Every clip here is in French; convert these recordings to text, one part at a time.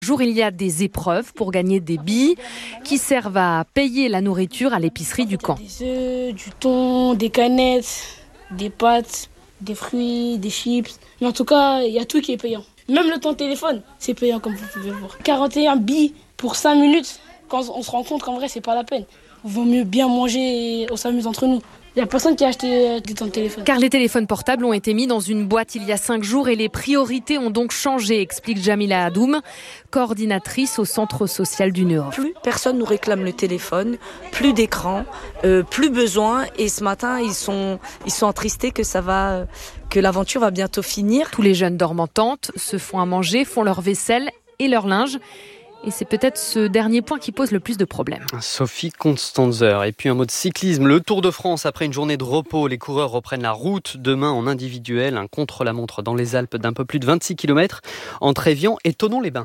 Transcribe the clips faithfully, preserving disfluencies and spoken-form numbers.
Jour, il y a des épreuves pour gagner des billes qui servent à payer la nourriture à l'épicerie du camp. Des œufs, du thon, des canettes, des pâtes, des fruits, des chips. Mais en tout cas, il y a tout qui est payant. Même le temps de téléphone, c'est payant comme vous pouvez voir. quarante et un billes pour cinq minutes, quand on se rend compte qu'en vrai, c'est pas la peine. Il vaut mieux bien manger et on s'amuse entre nous. Il n'y a personne qui a acheté des temps de téléphone. Car les téléphones portables ont été mis dans une boîte il y a cinq jours et les priorités ont donc changé, explique Jamila Hadoum, coordinatrice au centre social du Nord. Plus personne nous réclame le téléphone, plus d'écran, euh, plus besoin. Et ce matin, ils sont, ils sont attristés que ça va, que l'aventure va bientôt finir. Tous les jeunes dorment en tente, se font à manger, font leur vaisselle et leur linge. Et c'est peut-être ce dernier point qui pose le plus de problèmes. Sophie Constanzer. Et puis un mot de cyclisme. Le Tour de France, après une journée de repos, les coureurs reprennent la route. Demain en individuel, un contre-la-montre dans les Alpes d'un peu plus de vingt-six kilomètres entre Évian et Thonon-les-Bains.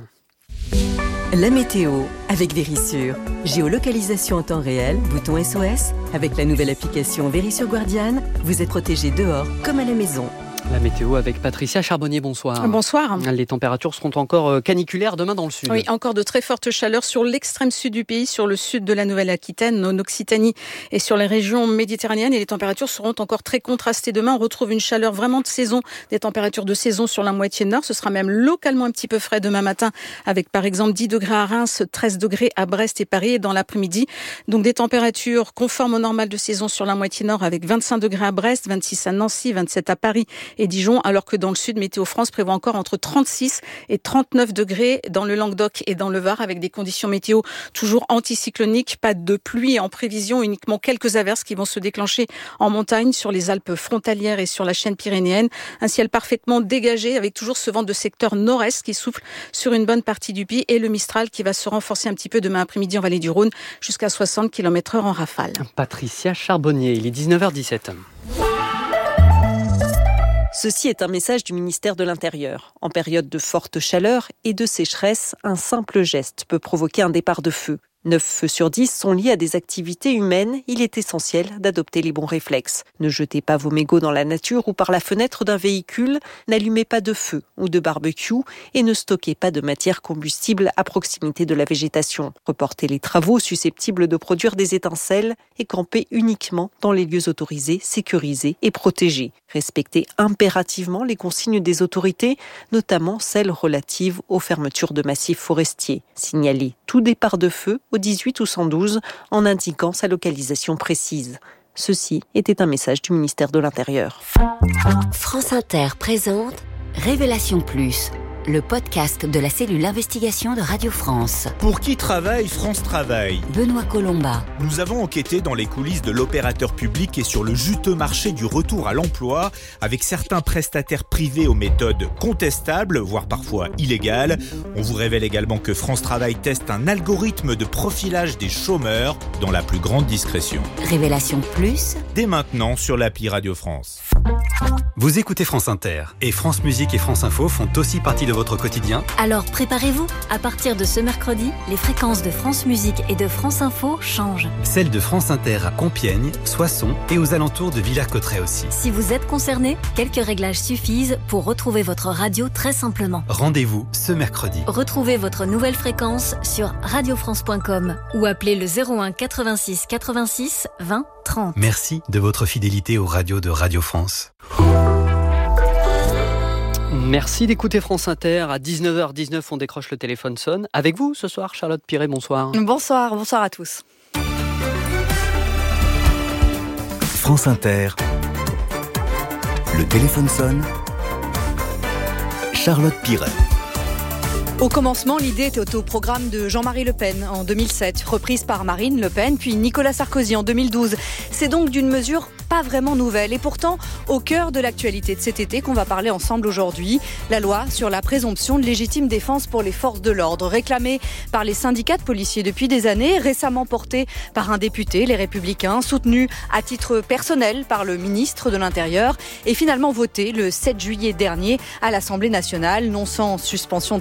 La météo avec Verisure. Géolocalisation en temps réel, bouton S O S. Avec la nouvelle application Verisure Guardian, vous êtes protégé dehors comme à la maison. La météo avec Patricia Charbonnier, bonsoir. Bonsoir. Les températures seront encore caniculaires demain dans le sud. Oui, encore de très fortes chaleurs sur l'extrême sud du pays, sur le sud de la Nouvelle-Aquitaine, en Occitanie et sur les régions méditerranéennes. Et les températures seront encore très contrastées demain. On retrouve une chaleur vraiment de saison, des températures de saison sur la moitié nord. Ce sera même localement un petit peu frais demain matin, avec par exemple dix degrés à Reims, treize degrés à Brest et Paris. Et dans l'après-midi, donc des températures conformes au normal de saison sur la moitié nord, avec vingt-cinq degrés à Brest, vingt-six à Nancy, vingt-sept à Paris et Dijon, alors que dans le sud, Météo France prévoit encore entre trente-six et trente-neuf degrés dans le Languedoc et dans le Var, avec des conditions météo toujours anticycloniques, pas de pluie en prévision, uniquement quelques averses qui vont se déclencher en montagne sur les Alpes frontalières et sur la chaîne pyrénéenne. Un ciel parfaitement dégagé avec toujours ce vent de secteur nord-est qui souffle sur une bonne partie du pays et le Mistral qui va se renforcer un petit peu demain après-midi en vallée du Rhône jusqu'à soixante kilomètres heure en rafale. Patricia Charbonnier, il est dix-neuf heures dix-sept. Ceci est un message du ministère de l'Intérieur. En période de forte chaleur et de sécheresse, un simple geste peut provoquer un départ de feu. neuf feux sur dix sont liés à des activités humaines. Il est essentiel d'adopter les bons réflexes. Ne jetez pas vos mégots dans la nature ou par la fenêtre d'un véhicule. N'allumez pas de feu ou de barbecue et ne stockez pas de matière combustible à proximité de la végétation. Reportez les travaux susceptibles de produire des étincelles et campez uniquement dans les lieux autorisés, sécurisés et protégés. Respectez impérativement les consignes des autorités, notamment celles relatives aux fermetures de massifs forestiers. Signalez tout départ de feu au dix-huit ou cent douze en indiquant sa localisation précise. Ceci était un message du ministère de l'Intérieur. France Inter présente Révélation Plus, le podcast de la cellule investigation de Radio France. Pour qui travaille France Travail ? Benoît Colomba. Nous avons enquêté dans les coulisses de l'opérateur public et sur le juteux marché du retour à l'emploi, avec certains prestataires privés aux méthodes contestables, voire parfois illégales. On vous révèle également que France Travail teste un algorithme de profilage des chômeurs dans la plus grande discrétion. Révélation Plus, dès maintenant sur l'appli Radio France. Vous écoutez France Inter et France Musique et France Info font aussi partie de votre quotidien. Alors préparez-vous, à partir de ce mercredi, les fréquences de France Musique et de France Info changent. Celles de France Inter à Compiègne, Soissons et aux alentours de Villers-Cotterêts aussi. Si vous êtes concerné, quelques réglages suffisent pour retrouver votre radio très simplement. Rendez-vous ce mercredi. Retrouvez votre nouvelle fréquence sur radio france point com ou appelez le zéro un quatre-vingt-six quatre-vingt-six vingt trente. Merci de votre fidélité aux radios de Radio France. Merci d'écouter France Inter. À dix-neuf heures dix-neuf, on décroche, le téléphone sonne. Avec vous ce soir, Charlotte Piret, bonsoir. Bonsoir, bonsoir à tous. France Inter. Le téléphone sonne. Charlotte Piret. Au commencement, l'idée était au programme de Jean-Marie Le Pen en deux mille sept, reprise par Marine Le Pen, puis Nicolas Sarkozy en deux mille douze. C'est donc d'une mesure pas vraiment nouvelle et pourtant au cœur de l'actualité de cet été qu'on va parler ensemble aujourd'hui. La loi sur la présomption de légitime défense pour les forces de l'ordre, réclamée par les syndicats de policiers depuis des années, récemment portée par un député, les Républicains, soutenue à titre personnel par le ministre de l'Intérieur et finalement votée le sept juillet dernier à l'Assemblée nationale, non sans suspension de séance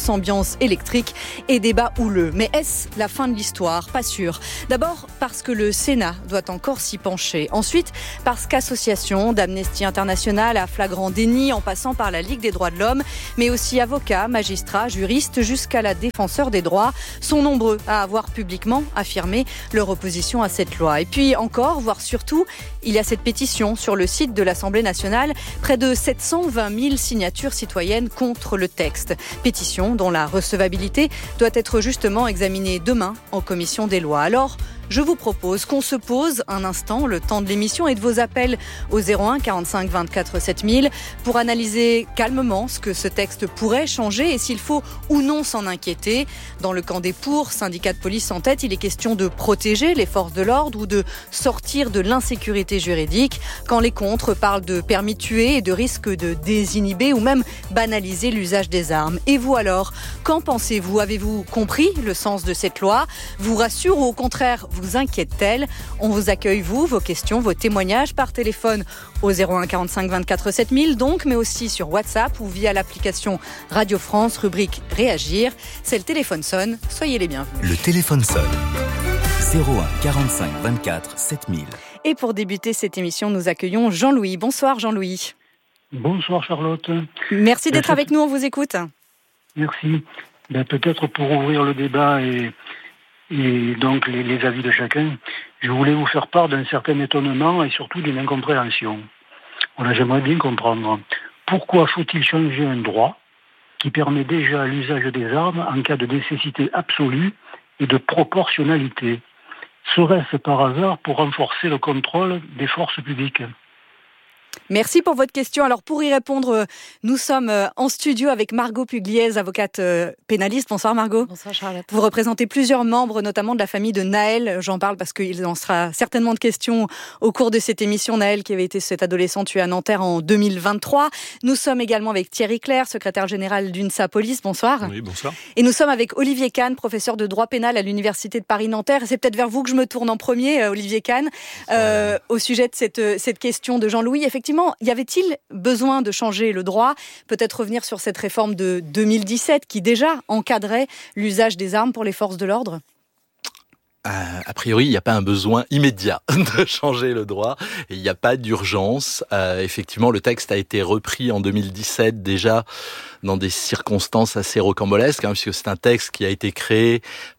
grosse ambiance électrique et débat houleux. Mais est-ce la fin de l'histoire ? Pas sûr. D'abord parce que le Sénat doit encore s'y pencher. Ensuite, parce qu'associations d'Amnesty International à flagrant déni en passant par la Ligue des droits de l'homme, mais aussi avocats, magistrats, juristes jusqu'à la défenseur des droits sont nombreux à avoir publiquement affirmé leur opposition à cette loi. Et puis encore, voire surtout, il y a cette pétition sur le site de l'Assemblée nationale, près de sept cent vingt mille signatures citoyennes contre le texte. Pétition dont la recevabilité doit être justement examinée demain en commission des lois. Alors, je vous propose qu'on se pose un instant, le temps de l'émission et de vos appels au zéro un quarante-cinq vingt-quatre sept mille pour analyser calmement ce que ce texte pourrait changer et s'il faut ou non s'en inquiéter. Dans le camp des pour, syndicats de police en tête, il est question de protéger les forces de l'ordre ou de sortir de l'insécurité juridique. Quand les contre parlent de permis de tuer et de risque de désinhiber ou même banaliser l'usage des armes. Et vous alors, qu'en pensez-vous ? Avez-vous compris le sens de cette loi ? Vous rassure ou au contraire vous inquiète-t-elle ? On vous accueille, vous, vos questions, vos témoignages par téléphone au zéro un quarante-cinq vingt-quatre sept mille donc, mais aussi sur WhatsApp ou via l'application Radio France, rubrique Réagir. C'est le téléphone sonne, soyez les bienvenus. Le téléphone sonne. zéro un quarante-cinq vingt-quatre sept mille. Et pour débuter cette émission, nous accueillons Jean-Louis. Bonsoir Jean-Louis. Bonsoir Charlotte. Merci d'être avec nous, on vous écoute. Merci. Ben, peut-être pour ouvrir le débat et, et donc les, les avis de chacun, je voulais vous faire part d'un certain étonnement et surtout d'une incompréhension. Voilà, j'aimerais bien comprendre. Pourquoi faut-il changer un droit qui permet déjà l'usage des armes en cas de nécessité absolue et de proportionnalité ? Serait-ce par hasard pour renforcer le contrôle des forces publiques ? Merci pour votre question. Alors pour y répondre, nous sommes en studio avec Margot Pugliese, avocate pénaliste. Bonsoir Margot. Bonsoir Charlotte. Vous représentez plusieurs membres, notamment de la famille de Naël. J'en parle parce qu'il en sera certainement de questions au cours de cette émission. Naël qui avait été cet adolescent tué à Nanterre en deux mille vingt-trois. Nous sommes également avec Thierry Clerc, secrétaire général d'UNSA Police. Bonsoir. Oui, bonsoir. Et nous sommes avec Olivier Kahn, professeur de droit pénal à l'Université de Paris-Nanterre. C'est peut-être vers vous que je me tourne en premier, Olivier Kahn, euh, au sujet de cette, cette question de Jean-Louis. Effectivement, y avait-il besoin de changer le droit ? Peut-être revenir sur cette réforme de deux mille dix-sept qui déjà encadrait l'usage des armes pour les forces de l'ordre ? Euh, a priori, il n'y a pas un besoin immédiat de changer le droit et il n'y a pas d'urgence. Euh, effectivement, le texte a été repris en deux mille dix-sept déjà dans des circonstances assez rocambolesques, hein, puisque c'est un texte qui a été créé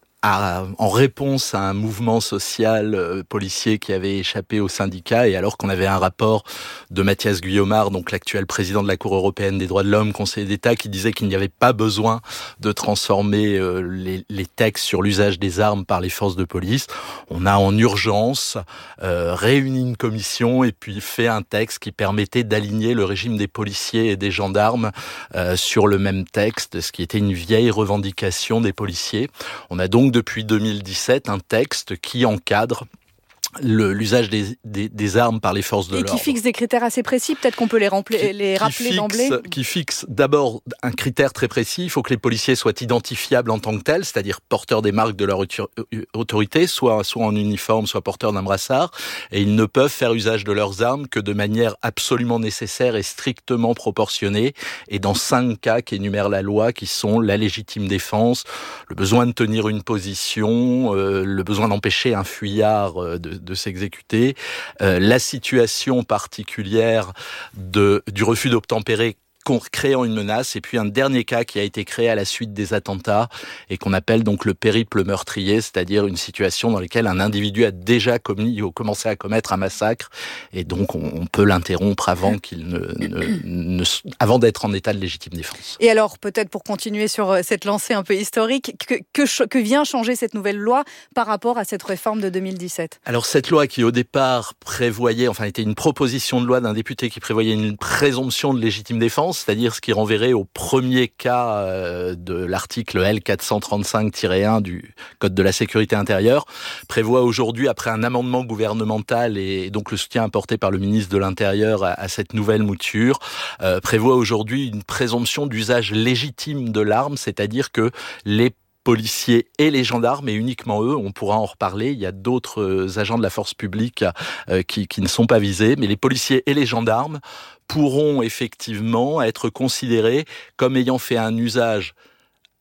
À, en réponse à un mouvement social euh, policier qui avait échappé au syndicat, et alors qu'on avait un rapport de Mathias Guillaumard, donc l'actuel président de la Cour européenne des droits de l'homme, conseiller d'État, qui disait qu'il n'y avait pas besoin de transformer euh, les, les textes sur l'usage des armes par les forces de police. On a en urgence euh, réuni une commission et puis fait un texte qui permettait d'aligner le régime des policiers et des gendarmes euh, sur le même texte, ce qui était une vieille revendication des policiers. On a donc depuis deux mille dix-sept, un texte qui encadre le, l'usage des, des, des armes par les forces de et l'ordre. Et qui fixe des critères assez précis, peut-être qu'on peut les, remplir, qui, les rappeler qui fixe, d'emblée. Qui fixe d'abord un critère très précis, il faut que les policiers soient identifiables en tant que tels, c'est-à-dire porteurs des marques de leur autorité, soit, soit en uniforme, soit porteurs d'un brassard, et ils ne peuvent faire usage de leurs armes que de manière absolument nécessaire et strictement proportionnée, et dans cinq cas qu'énumère la loi, qui sont la légitime défense, le besoin de tenir une position, euh, le besoin d'empêcher un fuyard euh, de de s'exécuter, euh, la situation particulière de, du refus d'obtempérer créant une menace, et puis un dernier cas qui a été créé à la suite des attentats et qu'on appelle donc le périple meurtrier, c'est-à-dire une situation dans laquelle un individu a déjà commis ou commencé à commettre un massacre, et donc on, on peut l'interrompre avant qu'il ne, ne, ne, avant d'être en état de légitime défense. Et alors, peut-être pour continuer sur cette lancée un peu historique, que, que, que vient changer cette nouvelle loi par rapport à cette réforme de deux mille dix-sept ? Alors cette loi qui au départ prévoyait, enfin était une proposition de loi d'un député qui prévoyait une présomption de légitime défense, c'est-à-dire ce qui renverrait au premier cas de l'article L quatre cent trente-cinq tiret un du Code de la sécurité intérieure, prévoit aujourd'hui, après un amendement gouvernemental et donc le soutien apporté par le ministre de l'Intérieur à, à cette nouvelle mouture, euh, prévoit aujourd'hui une présomption d'usage légitime de l'arme, c'est-à-dire que les policiers et les gendarmes, et uniquement eux, on pourra en reparler, il y a d'autres agents de la force publique euh, qui, qui ne sont pas visés, mais les policiers et les gendarmes pourront effectivement être considérés comme ayant fait un usage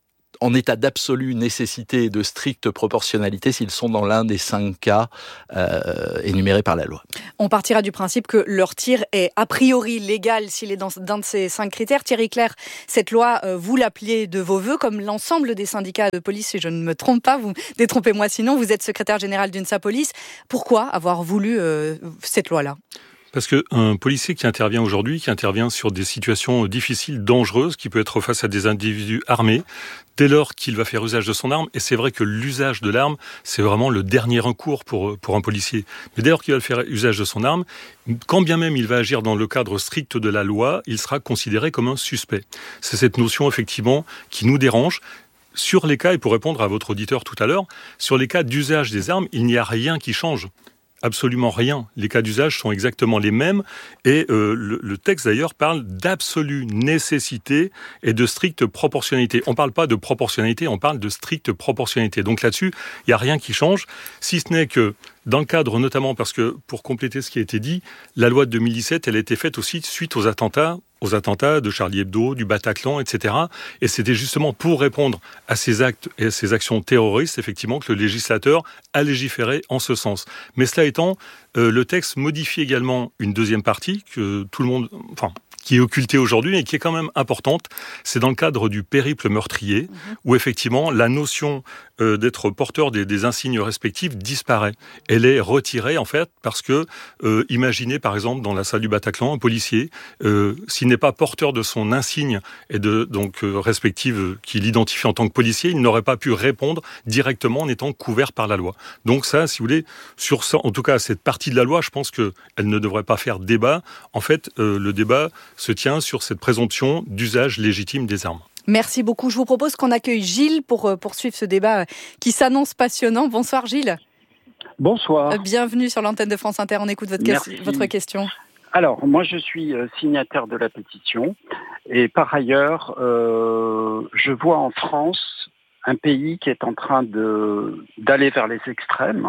en état d'absolue nécessité et de stricte proportionnalité s'ils sont dans l'un des cinq cas euh, énumérés par la loi. On partira du principe que leur tir est a priori légal s'il est dans d'un de ces cinq critères. Thierry Clerc, cette loi, euh, vous l'appeliez de vos voeux, comme l'ensemble des syndicats de police, si je ne me trompe pas, vous détrompez-moi sinon, vous êtes secrétaire général d'UNSA Police. Pourquoi avoir voulu euh, cette loi-là ? Parce qu'un policier qui intervient aujourd'hui, qui intervient sur des situations difficiles, dangereuses, qui peut être face à des individus armés, dès lors qu'il va faire usage de son arme, et c'est vrai que l'usage de l'arme, c'est vraiment le dernier recours pour, pour un policier. Mais dès lors qu'il va faire usage de son arme, quand bien même il va agir dans le cadre strict de la loi, il sera considéré comme un suspect. C'est cette notion, effectivement, qui nous dérange. Sur les cas, et pour répondre à votre auditeur tout à l'heure, sur les cas d'usage des armes, il n'y a rien qui change. Absolument rien. Les cas d'usage sont exactement les mêmes et euh, le, le texte d'ailleurs parle d'absolue nécessité et de stricte proportionnalité. On ne parle pas de proportionnalité, on parle de stricte proportionnalité. Donc là-dessus, il n'y a rien qui change, si ce n'est que dans le cadre notamment, parce que pour compléter ce qui a été dit, la loi de deux mille dix-sept, elle a été faite aussi suite aux attentats, aux attentats de Charlie Hebdo, du Bataclan, et cetera. Et c'était justement pour répondre à ces actes et à ces actions terroristes, effectivement, que le législateur a légiféré en ce sens. Mais cela étant, euh, le texte modifie également une deuxième partie que tout le monde, enfin, qui est occultée aujourd'hui et qui est quand même importante. C'est dans le cadre du périple meurtrier, mmh. où effectivement la notion euh, d'être porteur des, des insignes respectifs disparaît. Elle est retirée en fait parce que, euh, imaginez par exemple dans la salle du Bataclan, un policier, euh, s'il n'est pas porteur de son insigne et de donc euh, respective euh, qui l'identifie en tant que policier, il n'aurait pas pu répondre directement en étant couvert par la loi. Donc ça, si vous voulez, sur ça, en tout cas cette partie de la loi, je pense que elle ne devrait pas faire débat. En fait, euh, le débat se tient sur cette présomption d'usage légitime des armes. Merci beaucoup. Je vous propose qu'on accueille Gilles pour euh, poursuivre ce débat qui s'annonce passionnant. Bonsoir Gilles. Bonsoir. Bienvenue sur l'antenne de France Inter. On écoute votre, que- votre question. Alors, moi je suis signataire de la pétition et par ailleurs, euh, je vois en France un pays qui est en train de, d'aller vers les extrêmes.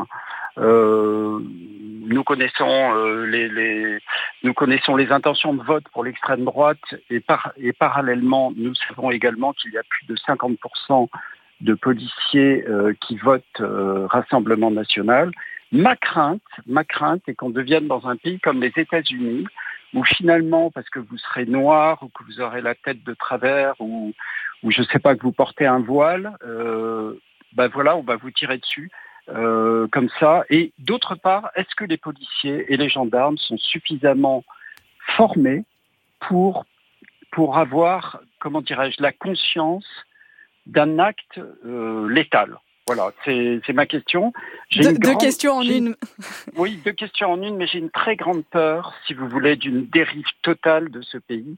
Euh, nous connaissons euh, les, les nous connaissons les intentions de vote pour l'extrême droite et, par, et parallèlement nous savons également qu'il y a plus de cinquante pour cent de policiers euh, qui votent euh, Rassemblement National. Ma crainte, ma crainte est qu'on devienne dans un pays comme les États-Unis où finalement, parce que vous serez noir ou que vous aurez la tête de travers ou, ou je sais pas, que vous portez un voile, euh, ben voilà, on va vous tirer dessus. Euh, comme ça. Et d'autre part, est-ce que les policiers et les gendarmes sont suffisamment formés pour, pour avoir, comment dirais-je, la conscience d'un acte euh, létal? Voilà, c'est, c'est ma question. J'ai De, une grande, deux questions en j'ai, une. Oui, deux questions en une, mais j'ai une très grande peur, si vous voulez, d'une dérive totale de ce pays,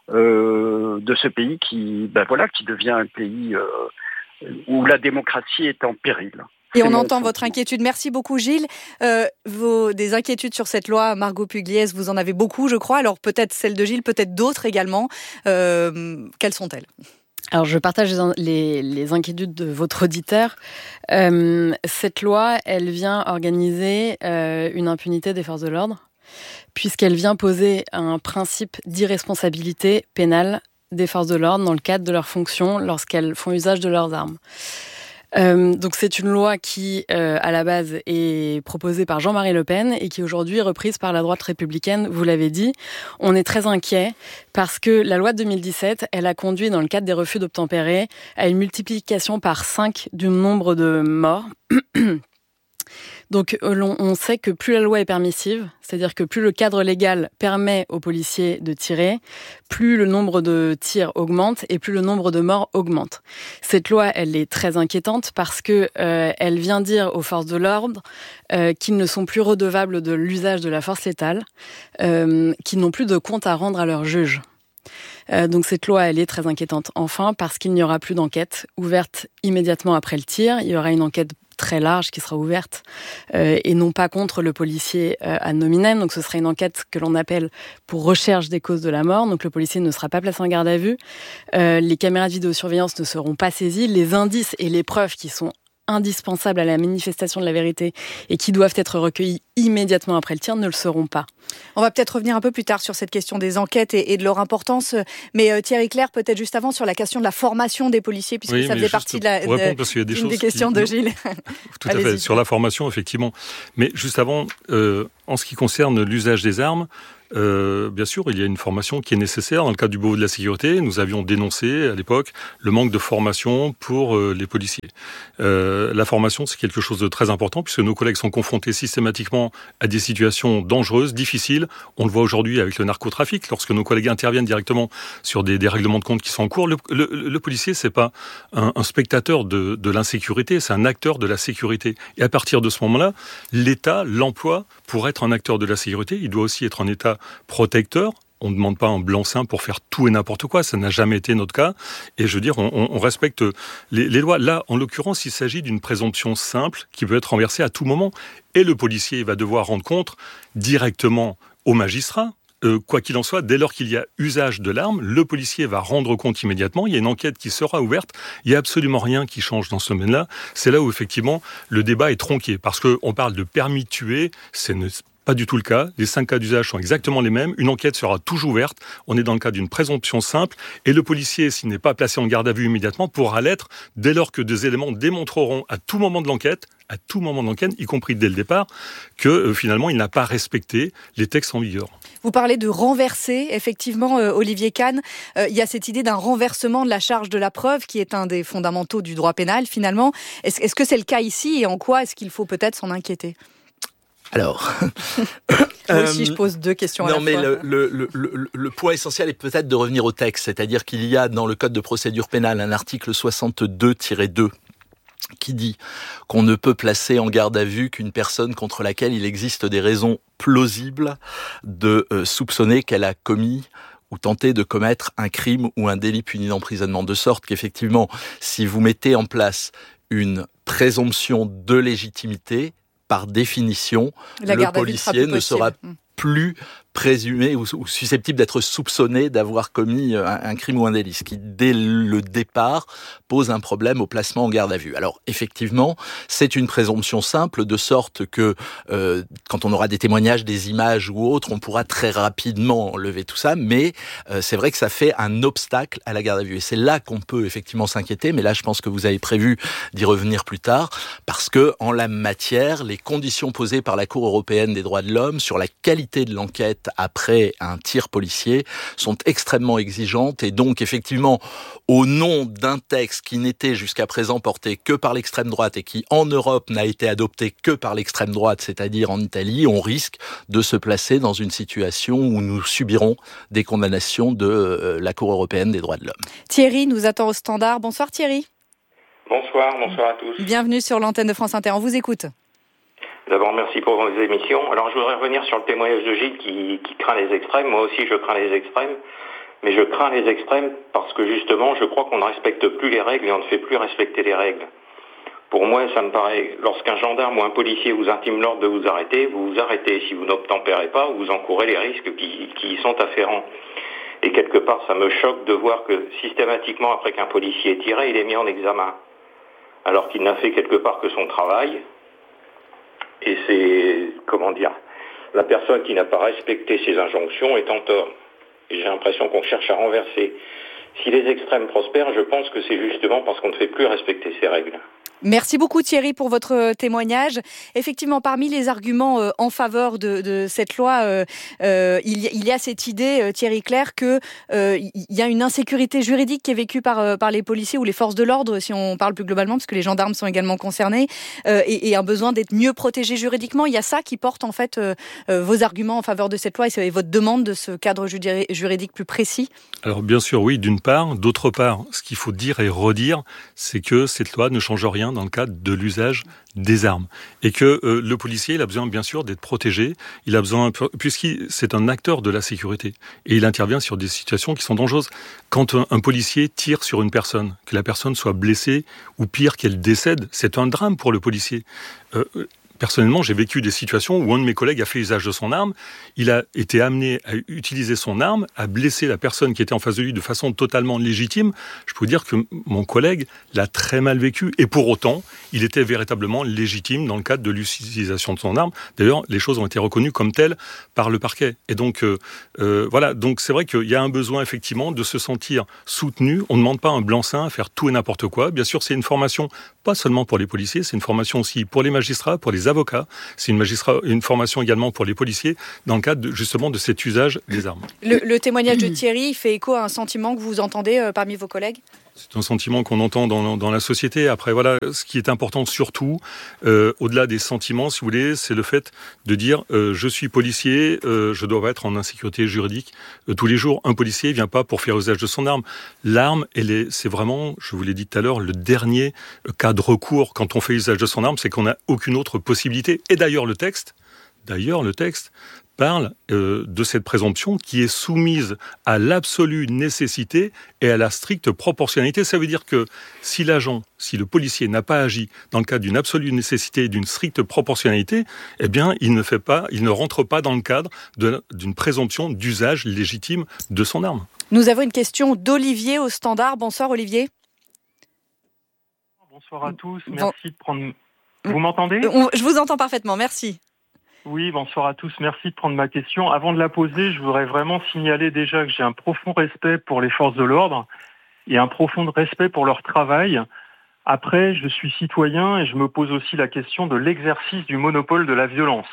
euh, de ce pays qui, ben voilà, qui devient un pays euh, où la démocratie est en péril. Et on entend votre inquiétude. Merci beaucoup Gilles. Euh, vos, des inquiétudes sur cette loi, Margot Pugliese, vous en avez beaucoup, je crois. Alors peut-être celle de Gilles, peut-être d'autres également. Euh, quelles sont-elles ? Alors, je partage les, les inquiétudes de votre auditeur. Euh, cette loi, elle vient organiser euh, une impunité des forces de l'ordre, puisqu'elle vient poser un principe d'irresponsabilité pénale des forces de l'ordre dans le cadre de leurs fonctions lorsqu'elles font usage de leurs armes. Euh, donc c'est une loi qui, euh, à la base, est proposée par Jean-Marie Le Pen et qui aujourd'hui est reprise par la droite républicaine, vous l'avez dit. On est très inquiet parce que la loi de deux mille dix-sept, elle a conduit, dans le cadre des refus d'obtempérer, à une multiplication par cinq du nombre de morts. Donc on sait que plus la loi est permissive, c'est-à-dire que plus le cadre légal permet aux policiers de tirer, plus le nombre de tirs augmente et plus le nombre de morts augmente. Cette loi, elle est très inquiétante parce que euh, elle vient dire aux forces de l'ordre euh, qu'ils ne sont plus redevables de l'usage de la force létale, euh, qu'ils n'ont plus de compte à rendre à leurs juges. Euh, donc cette loi, elle est très inquiétante. Enfin, parce qu'il n'y aura plus d'enquête ouverte immédiatement après le tir. Il y aura une enquête très large qui sera ouverte euh, et non pas contre le policier euh, ad nominem. Donc ce sera une enquête que l'on appelle pour recherche des causes de la mort. Donc le policier ne sera pas placé en garde à vue. Euh, les caméras de vidéosurveillance ne seront pas saisies. Les indices et les preuves qui sont indispensables à la manifestation de la vérité et qui doivent être recueillis immédiatement après le tir ne le seront pas. On va peut-être revenir un peu plus tard sur cette question des enquêtes et, et de leur importance, mais euh, Thierry Clair, peut-être juste avant sur la question de la formation des policiers, puisque oui, ça faisait partie de la pour répondre, parce qu'il y a des, une des qui... questions de Gilles. Tout à fait, sur la formation, effectivement. Mais juste avant, euh, en ce qui concerne l'usage des armes, Euh, bien sûr, il y a une formation qui est nécessaire. Dans le cadre du Beauvau de la sécurité, nous avions dénoncé à l'époque le manque de formation pour euh, les policiers. Euh, la formation, c'est quelque chose de très important puisque nos collègues sont confrontés systématiquement à des situations dangereuses, difficiles. On le voit aujourd'hui avec le narcotrafic, lorsque nos collègues interviennent directement sur des, des règlements de compte qui sont en cours. Le, le, le policier, c'est pas un, un spectateur de, de l'insécurité, c'est un acteur de la sécurité. Et à partir de ce moment-là, l'État l'emploie pour être un acteur de la sécurité. Il doit aussi être un État protecteur. On ne demande pas un blanc-seing pour faire tout et n'importe quoi. Ça n'a jamais été notre cas. Et je veux dire, on, on respecte les, les lois. Là, en l'occurrence, il s'agit d'une présomption simple qui peut être renversée à tout moment. Et le policier va devoir rendre compte directement au magistrat. Euh, quoi qu'il en soit, dès lors qu'il y a usage de l'arme, le policier va rendre compte immédiatement. Il y a une enquête qui sera ouverte. Il n'y a absolument rien qui change dans ce domaine-là. C'est là où, effectivement, le débat est tronqué. Parce qu'on parle de permis de tuer, c'est ne pas du tout le cas. Les cinq cas d'usage sont exactement les mêmes. Une enquête sera toujours ouverte. On est dans le cas d'une présomption simple. Et le policier, s'il n'est pas placé en garde à vue immédiatement, pourra l'être dès lors que des éléments démontreront à tout moment de l'enquête, à tout moment de l'enquête, y compris dès le départ, que euh, finalement, il n'a pas respecté les textes en vigueur. Vous parlez de renverser, effectivement, euh, Olivier Kahn. Euh, il y a cette idée d'un renversement de la charge de la preuve qui est un des fondamentaux du droit pénal, finalement. Est-ce, est-ce que c'est le cas ici et en quoi est-ce qu'il faut peut-être s'en inquiéter ? Alors, moi aussi, je pose deux questions à non, la mais fois. Le, le, le, le, le point essentiel est peut-être de revenir au texte, c'est-à-dire qu'il y a dans le Code de procédure pénale un article soixante-deux tiret deux qui dit qu'on ne peut placer en garde à vue qu'une personne contre laquelle il existe des raisons plausibles de euh, soupçonner qu'elle a commis ou tenté de commettre un crime ou un délit puni d'emprisonnement. De sorte qu'effectivement, si vous mettez en place une présomption de légitimité, par définition, la le policier ne sera plus présumé ou, ou susceptible d'être soupçonné d'avoir commis un, un crime ou un délit, ce qui, dès le départ, pose un problème au placement en garde à vue. Alors, effectivement, c'est une présomption simple, de sorte que, euh, quand on aura des témoignages, des images ou autres, on pourra très rapidement lever tout ça, mais euh, c'est vrai que ça fait un obstacle à la garde à vue. Et c'est là qu'on peut effectivement s'inquiéter, mais là, je pense que vous avez prévu d'y revenir plus tard, parce que, en la matière, les conditions posées par la Cour européenne des droits de l'homme sur la qualité de l'enquête après un tir policier sont extrêmement exigeantes et donc effectivement au nom d'un texte qui n'était jusqu'à présent porté que par l'extrême droite et qui en Europe n'a été adopté que par l'extrême droite, c'est-à-dire en Italie, on risque de se placer dans une situation où nous subirons des condamnations de la Cour européenne des droits de l'homme. Thierry nous attend au standard. Bonsoir Thierry. Bonsoir, bonsoir à tous. Bienvenue sur l'antenne de France Inter, on vous écoute. D'abord, merci pour vos émissions. Alors, je voudrais revenir sur le témoignage de Gilles qui, qui craint les extrêmes. Moi aussi, je crains les extrêmes. Mais je crains les extrêmes parce que, justement, je crois qu'on ne respecte plus les règles et on ne fait plus respecter les règles. Pour moi, ça me paraît, lorsqu'un gendarme ou un policier vous intime l'ordre de vous arrêter, vous vous arrêtez. Si vous n'obtempérez pas, vous encourez les risques qui, qui y sont afférents. Et quelque part, ça me choque de voir que, systématiquement, après qu'un policier est tiré, il est mis en examen. Alors qu'il n'a fait quelque part que son travail. Et c'est, comment dire, la personne qui n'a pas respecté ses injonctions est en tort. Et j'ai l'impression qu'on cherche à renverser. Si les extrêmes prospèrent, je pense que c'est justement parce qu'on ne fait plus respecter ces règles. Merci beaucoup Thierry pour votre témoignage. Effectivement, parmi les arguments euh, en faveur de, de cette loi, euh, euh, il, y, il y a cette idée, euh, Thierry Clair, que euh, il y a une insécurité juridique qui est vécue par, euh, par les policiers ou les forces de l'ordre, si on parle plus globalement, parce que les gendarmes sont également concernés, euh, et, et un besoin d'être mieux protégés juridiquement. Il y a ça qui porte en fait euh, euh, vos arguments en faveur de cette loi et votre demande de ce cadre juridique plus précis. Alors bien sûr, oui, d'une part. D'autre part, ce qu'il faut dire et redire, c'est que cette loi ne change rien dans le cadre de l'usage des armes. Et que euh, le policier, il a besoin, bien sûr, d'être protégé. Il a besoin, puisqu'il c'est un acteur de la sécurité. Et il intervient sur des situations qui sont dangereuses. Quand un, un policier tire sur une personne, que la personne soit blessée, ou pire, qu'elle décède, c'est un drame pour le policier. Euh, Personnellement, j'ai vécu des situations où un de mes collègues a fait usage de son arme. Il a été amené à utiliser son arme, à blesser la personne qui était en face de lui de façon totalement légitime. Je peux vous dire que mon collègue l'a très mal vécu. Et pour autant, il était véritablement légitime dans le cadre de l'utilisation de son arme. D'ailleurs, les choses ont été reconnues comme telles par le parquet. Et donc, euh, euh, voilà. Donc, c'est vrai qu'il y a un besoin, effectivement, de se sentir soutenu. On ne demande pas un blanc-seing à faire tout et n'importe quoi. Bien sûr, c'est une formation, pas seulement pour les policiers, c'est une formation aussi pour les magistrats, pour les avocats. C'est une, magistrat, une formation également pour les policiers dans le cadre de, justement de cet usage des armes. Le, le témoignage de Thierry fait écho à un sentiment que vous entendez euh, parmi vos collègues ? C'est un sentiment qu'on entend dans, dans la société. Après, voilà, ce qui est important surtout, euh, au-delà des sentiments, si vous voulez, c'est le fait de dire euh, je suis policier, euh, je dois pas être en insécurité juridique euh, tous les jours. Un policier vient pas pour faire usage de son arme. L'arme, elle est, c'est vraiment, je vous l'ai dit tout à l'heure, le dernier cas de recours quand on fait usage de son arme, c'est qu'on n'a aucune autre possibilité. Et d'ailleurs, le texte, d'ailleurs, le texte parle euh, de cette présomption qui est soumise à l'absolue nécessité et à la stricte proportionnalité. Ça veut dire que si l'agent, si le policier n'a pas agi dans le cadre d'une absolue nécessité et d'une stricte proportionnalité, eh bien, il ne fait pas, il ne rentre pas dans le cadre de, d'une présomption d'usage légitime de son arme. Nous avons une question d'Olivier au standard. Bonsoir Olivier. Bonsoir à tous. Merci de prendre. Vous m'entendez ? Je vous entends parfaitement. Merci. Oui, bonsoir à tous. Merci de prendre ma question. Avant de la poser, je voudrais vraiment signaler déjà que j'ai un profond respect pour les forces de l'ordre et un profond respect pour leur travail. Après, je suis citoyen et je me pose aussi la question de l'exercice du monopole de la violence.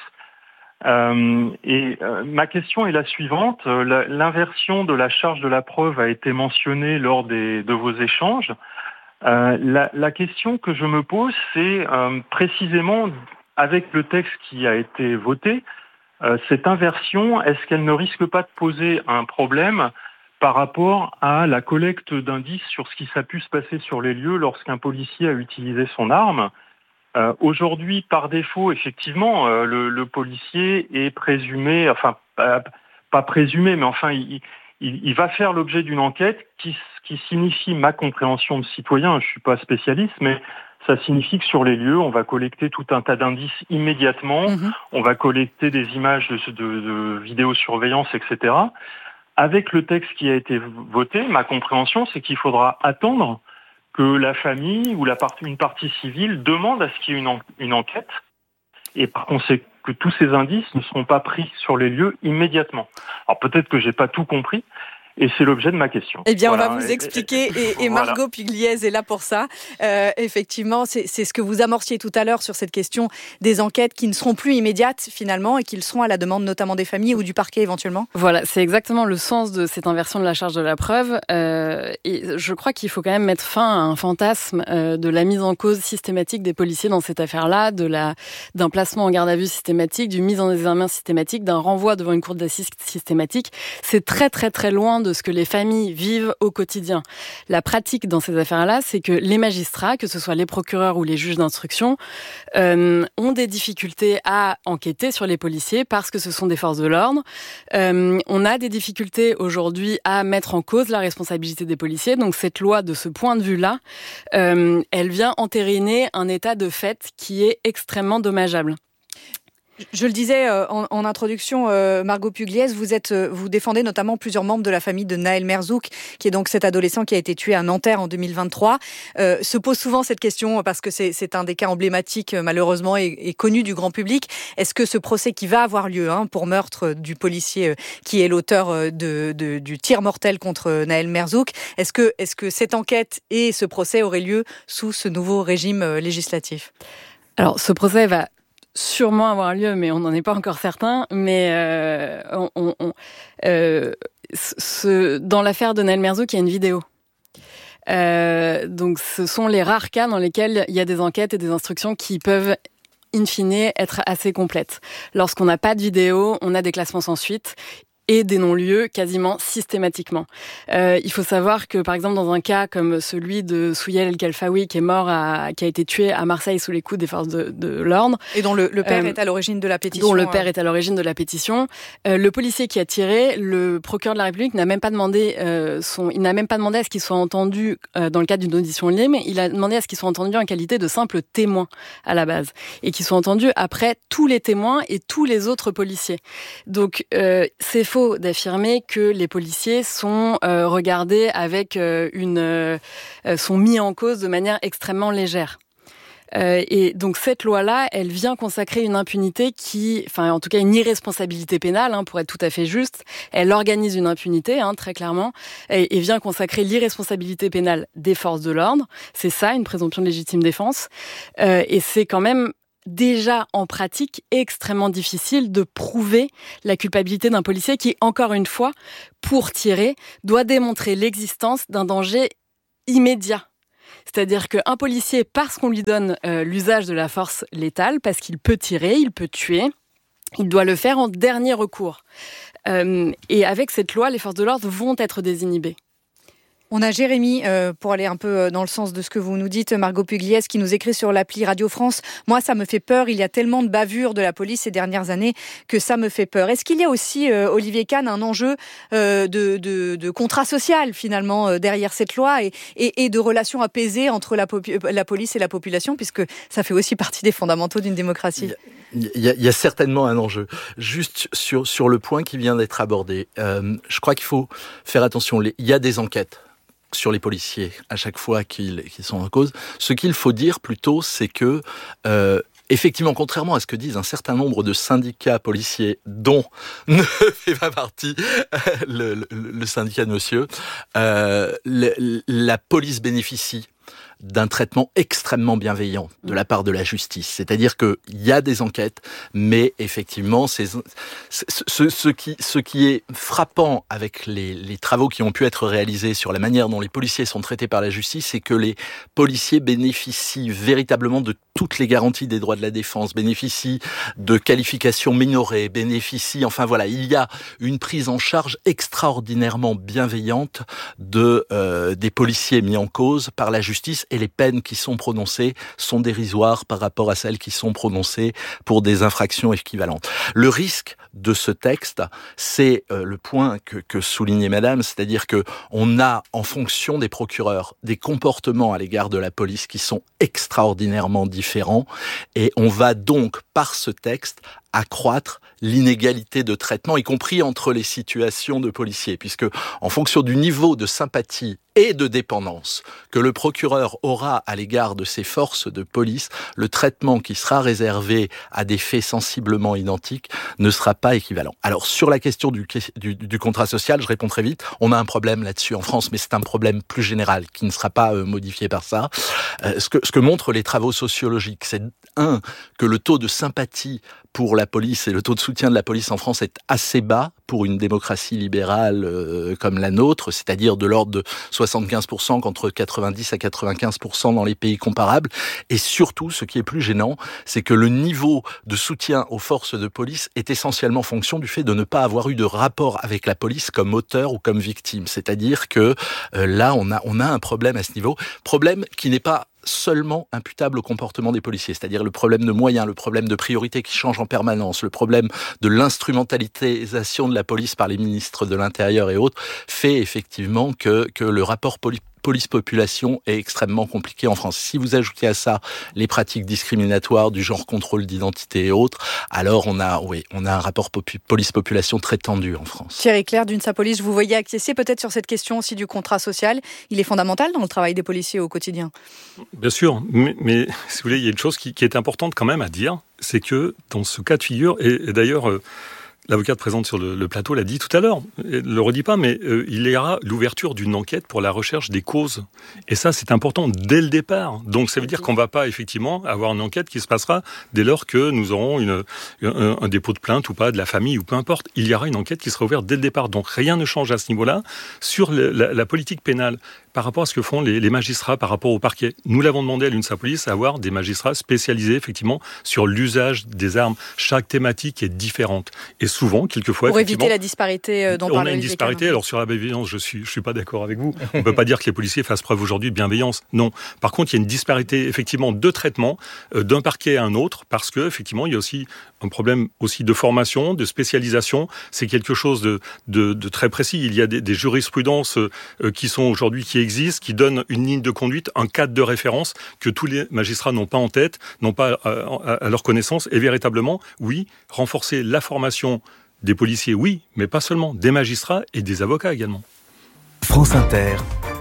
Euh, et euh, ma question est la suivante. La, l'inversion de la charge de la preuve a été mentionnée lors des, de vos échanges. Euh, la, la question que je me pose, c'est euh, précisément... avec le texte qui a été voté, euh, cette inversion, est-ce qu'elle ne risque pas de poser un problème par rapport à la collecte d'indices sur ce qui s'est pu se passer sur les lieux lorsqu'un policier a utilisé son arme ? euh, Aujourd'hui, par défaut, effectivement, euh, le, le policier est présumé, enfin, pas, pas présumé, mais enfin, il, il, il va faire l'objet d'une enquête qui, qui signifie ma compréhension de citoyen, je ne suis pas spécialiste, mais ça signifie que sur les lieux, on va collecter tout un tas d'indices immédiatement, mmh. on va collecter des images de, de, de vidéosurveillance, et cetera. Avec le texte qui a été voté, ma compréhension, c'est qu'il faudra attendre que la famille ou la part, une partie civile demande à ce qu'il y ait une, en, une enquête, et par conséquent que tous ces indices ne seront pas pris sur les lieux immédiatement. Alors peut-être que j'ai pas tout compris, et c'est l'objet de ma question. Eh bien, voilà. On va vous et, expliquer, et, et Margot voilà. Pugliese est là pour ça. Euh, effectivement, c'est, c'est ce que vous amorciez tout à l'heure sur cette question des enquêtes qui ne seront plus immédiates finalement, et qui le seront à la demande notamment des familles ou du parquet éventuellement. Voilà, c'est exactement le sens de cette inversion de la charge de la preuve. Euh, et je crois qu'il faut quand même mettre fin à un fantasme euh, de la mise en cause systématique des policiers dans cette affaire-là, de la, d'un placement en garde à vue systématique, d'une mise en examen systématique, d'un renvoi devant une cour d'assises systématique. C'est très très très loin de ce que les familles vivent au quotidien. La pratique dans ces affaires-là, c'est que les magistrats, que ce soit les procureurs ou les juges d'instruction, euh, ont des difficultés à enquêter sur les policiers parce que ce sont des forces de l'ordre. Euh, on a des difficultés aujourd'hui à mettre en cause la responsabilité des policiers. Donc cette loi, de ce point de vue-là, euh, elle vient entériner un état de fait qui est extrêmement dommageable. Je le disais euh, en, en introduction, euh, Margot Pugliese, vous êtes, euh, vous défendez notamment plusieurs membres de la famille de Nahel Merzouk, qui est donc cet adolescent qui a été tué à Nanterre en deux mille vingt-trois. Euh, se pose souvent cette question parce que c'est, c'est un des cas emblématiques malheureusement et, et connu du grand public. Est-ce que ce procès qui va avoir lieu hein, pour meurtre du policier euh, qui est l'auteur euh, de, de, du tir mortel contre Nahel Merzouk, est-ce que, est-ce que cette enquête et ce procès auraient lieu sous ce nouveau régime euh, législatif ? Alors, ce procès va sûrement avoir lieu, mais on n'en est pas encore certain. Mais euh, on, on, on, euh, ce, dans l'affaire de Nahel Merzouk, il y a une vidéo. Euh, donc, ce sont les rares cas dans lesquels il y a des enquêtes et des instructions qui peuvent, in fine, être assez complètes. Lorsqu'on n'a pas de vidéo, on a des classements sans suite. et des non-lieux quasiment systématiquement. Euh, il faut savoir que, par exemple, dans un cas comme celui de Souyel El Khalfaoui, qui est mort, à, qui a été tué à Marseille sous les coups des forces de, de l'ordre. Et dont le, le père euh, est à l'origine de la pétition. Dont le père est à l'origine de la pétition. Euh, le policier qui a tiré, le procureur de la République n'a même pas demandé, euh, son, il n'a même pas demandé à ce qu'il soit entendu euh, dans le cadre d'une audition libre. Il a demandé à ce qu'il soit entendu en qualité de simple témoin à la base, et qu'il soit entendu après tous les témoins et tous les autres policiers. Donc euh, c'est faux d'affirmer que les policiers sont euh, regardés avec euh, une euh, sont mis en cause de manière extrêmement légère. Euh, et donc cette loi-là, elle vient consacrer une impunité qui, enfin en tout cas une irresponsabilité pénale, hein, pour être tout à fait juste. Elle organise une impunité, hein, très clairement, et, et vient consacrer l'irresponsabilité pénale des forces de l'ordre. C'est ça, une présomption de légitime défense. Euh, et c'est quand même déjà en pratique extrêmement difficile de prouver la culpabilité d'un policier qui, encore une fois, pour tirer, doit démontrer l'existence d'un danger immédiat. C'est-à-dire qu'un policier, parce qu'on lui donne euh, l'usage de la force létale, parce qu'il peut tirer, il peut tuer, il doit le faire en dernier recours. Euh, et avec cette loi, les forces de l'ordre vont être désinhibées. On a Jérémy, euh, pour aller un peu dans le sens de ce que vous nous dites, Margot Pugliese, qui nous écrit sur l'appli Radio France. Moi, ça me fait peur. Il y a tellement de bavures de la police ces dernières années que ça me fait peur. Est-ce qu'il y a aussi, euh, Olivier Kahn, un enjeu euh, de, de, de contrat social, finalement, euh, derrière cette loi et, et, et de relations apaisées entre la, popu- la police et la population, puisque ça fait aussi partie des fondamentaux d'une démocratie? Il y, a, il y a certainement un enjeu. Juste sur, sur le point qui vient d'être abordé, euh, je crois qu'il faut faire attention. Il y a des enquêtes sur les policiers à chaque fois qu'ils, qu'ils sont en cause. Ce qu'il faut dire plutôt, c'est que euh, effectivement, contrairement à ce que disent un certain nombre de syndicats policiers, dont ne fait pas partie le, le, le syndicat de monsieur, euh, le, la police bénéficie d'un traitement extrêmement bienveillant de la part de la justice. C'est-à-dire qu'il y a des enquêtes, mais effectivement, c'est, c'est, ce, ce, qui, ce qui est frappant avec les, les travaux qui ont pu être réalisés sur la manière dont les policiers sont traités par la justice, c'est que les policiers bénéficient véritablement de toutes les garanties des droits de la défense, bénéficient de qualifications minorées, bénéficient, enfin voilà, il y a une prise en charge extraordinairement bienveillante de, euh, des policiers mis en cause par la justice, et les peines qui sont prononcées sont dérisoires par rapport à celles qui sont prononcées pour des infractions équivalentes. Le risque de ce texte, c'est euh, le point que, que soulignait Madame, c'est-à-dire que on a, en fonction des procureurs, des comportements à l'égard de la police qui sont extraordinairement différents, et on va donc, par ce texte, accroître l'inégalité de traitement, y compris entre les situations de policiers, puisque en fonction du niveau de sympathie et de dépendance que le procureur aura à l'égard de ses forces de police, le traitement qui sera réservé à des faits sensiblement identiques ne sera pas équivalent. Alors, sur la question du, du, du contrat social, je réponds très vite, on a un problème là-dessus en France, mais c'est un problème plus général qui ne sera pas euh, modifié par ça. Euh, ce, que, ce que montrent les travaux sociologiques, c'est un, que le taux de sympathie pour la police et le taux de soutien de la police en France est assez bas pour une démocratie libérale euh, comme la nôtre, c'est-à-dire de l'ordre de soixante-quinze pour cent contre quatre-vingt-dix à quatre-vingt-quinze pour cent dans les pays comparables. Et surtout, ce qui est plus gênant, c'est que le niveau de soutien aux forces de police est essentiellement fonction du fait de ne pas avoir eu de rapport avec la police comme auteur ou comme victime. C'est-à-dire que euh, là, on a, on a un problème à ce niveau. Problème qui n'est pas seulement imputable au comportement des policiers, c'est-à-dire le problème de moyens, le problème de priorité qui change en permanence, le problème de l'instrumentalisation de la police par les ministres de l'Intérieur et autres, fait effectivement que, que le rapport poli- police-population est extrêmement compliqué en France. Si vous ajoutez à ça les pratiques discriminatoires du genre contrôle d'identité et autres, alors on a, oui, on a un rapport popu- police-population très tendu en France. Thierry Clair d'UNSA Police, je vous voyais acquiescer peut-être sur cette question aussi du contrat social. Il est fondamental dans le travail des policiers au quotidien. Bien sûr, mais, mais si vous voulez, il y a une chose qui, qui est importante quand même à dire, c'est que dans ce cas de figure, et, et d'ailleurs... Euh, l'avocate présente sur le, le plateau l'a dit tout à l'heure, elle ne le redit pas, mais euh, il y aura l'ouverture d'une enquête pour la recherche des causes. Et ça, c'est important dès le départ. Donc, ça veut dire qu'on ne va pas, effectivement, avoir une enquête qui se passera dès lors que nous aurons une, un, un dépôt de plainte ou pas de la famille ou peu importe. Il y aura une enquête qui sera ouverte dès le départ. Donc, rien ne change à ce niveau-là. Sur le, la, la politique pénale, par rapport à ce que font les, les magistrats par rapport au parquet. Nous l'avons demandé à l'UNSA Police à avoir des magistrats spécialisés effectivement sur l'usage des armes. Chaque thématique est différente. Et souvent, quelquefois, pour éviter la disparité dont parlait Olivier Kahn. On a une disparité. Alors sur la bienveillance, je suis, je suis pas d'accord avec vous. On peut pas dire que les policiers fassent preuve aujourd'hui de bienveillance. Non. Par contre, il y a une disparité effectivement de traitement euh, d'un parquet à un autre parce que effectivement, il y a aussi un problème aussi de formation, de spécialisation. C'est quelque chose de, de, de très précis. Il y a des, des jurisprudences euh, qui sont aujourd'hui qui existent, qui donnent une ligne de conduite, un cadre de référence que tous les magistrats n'ont pas en tête, n'ont pas à, à, à leur connaissance. Et véritablement, oui, renforcer la formation des policiers, oui, mais pas seulement, des magistrats et des avocats également. France Inter,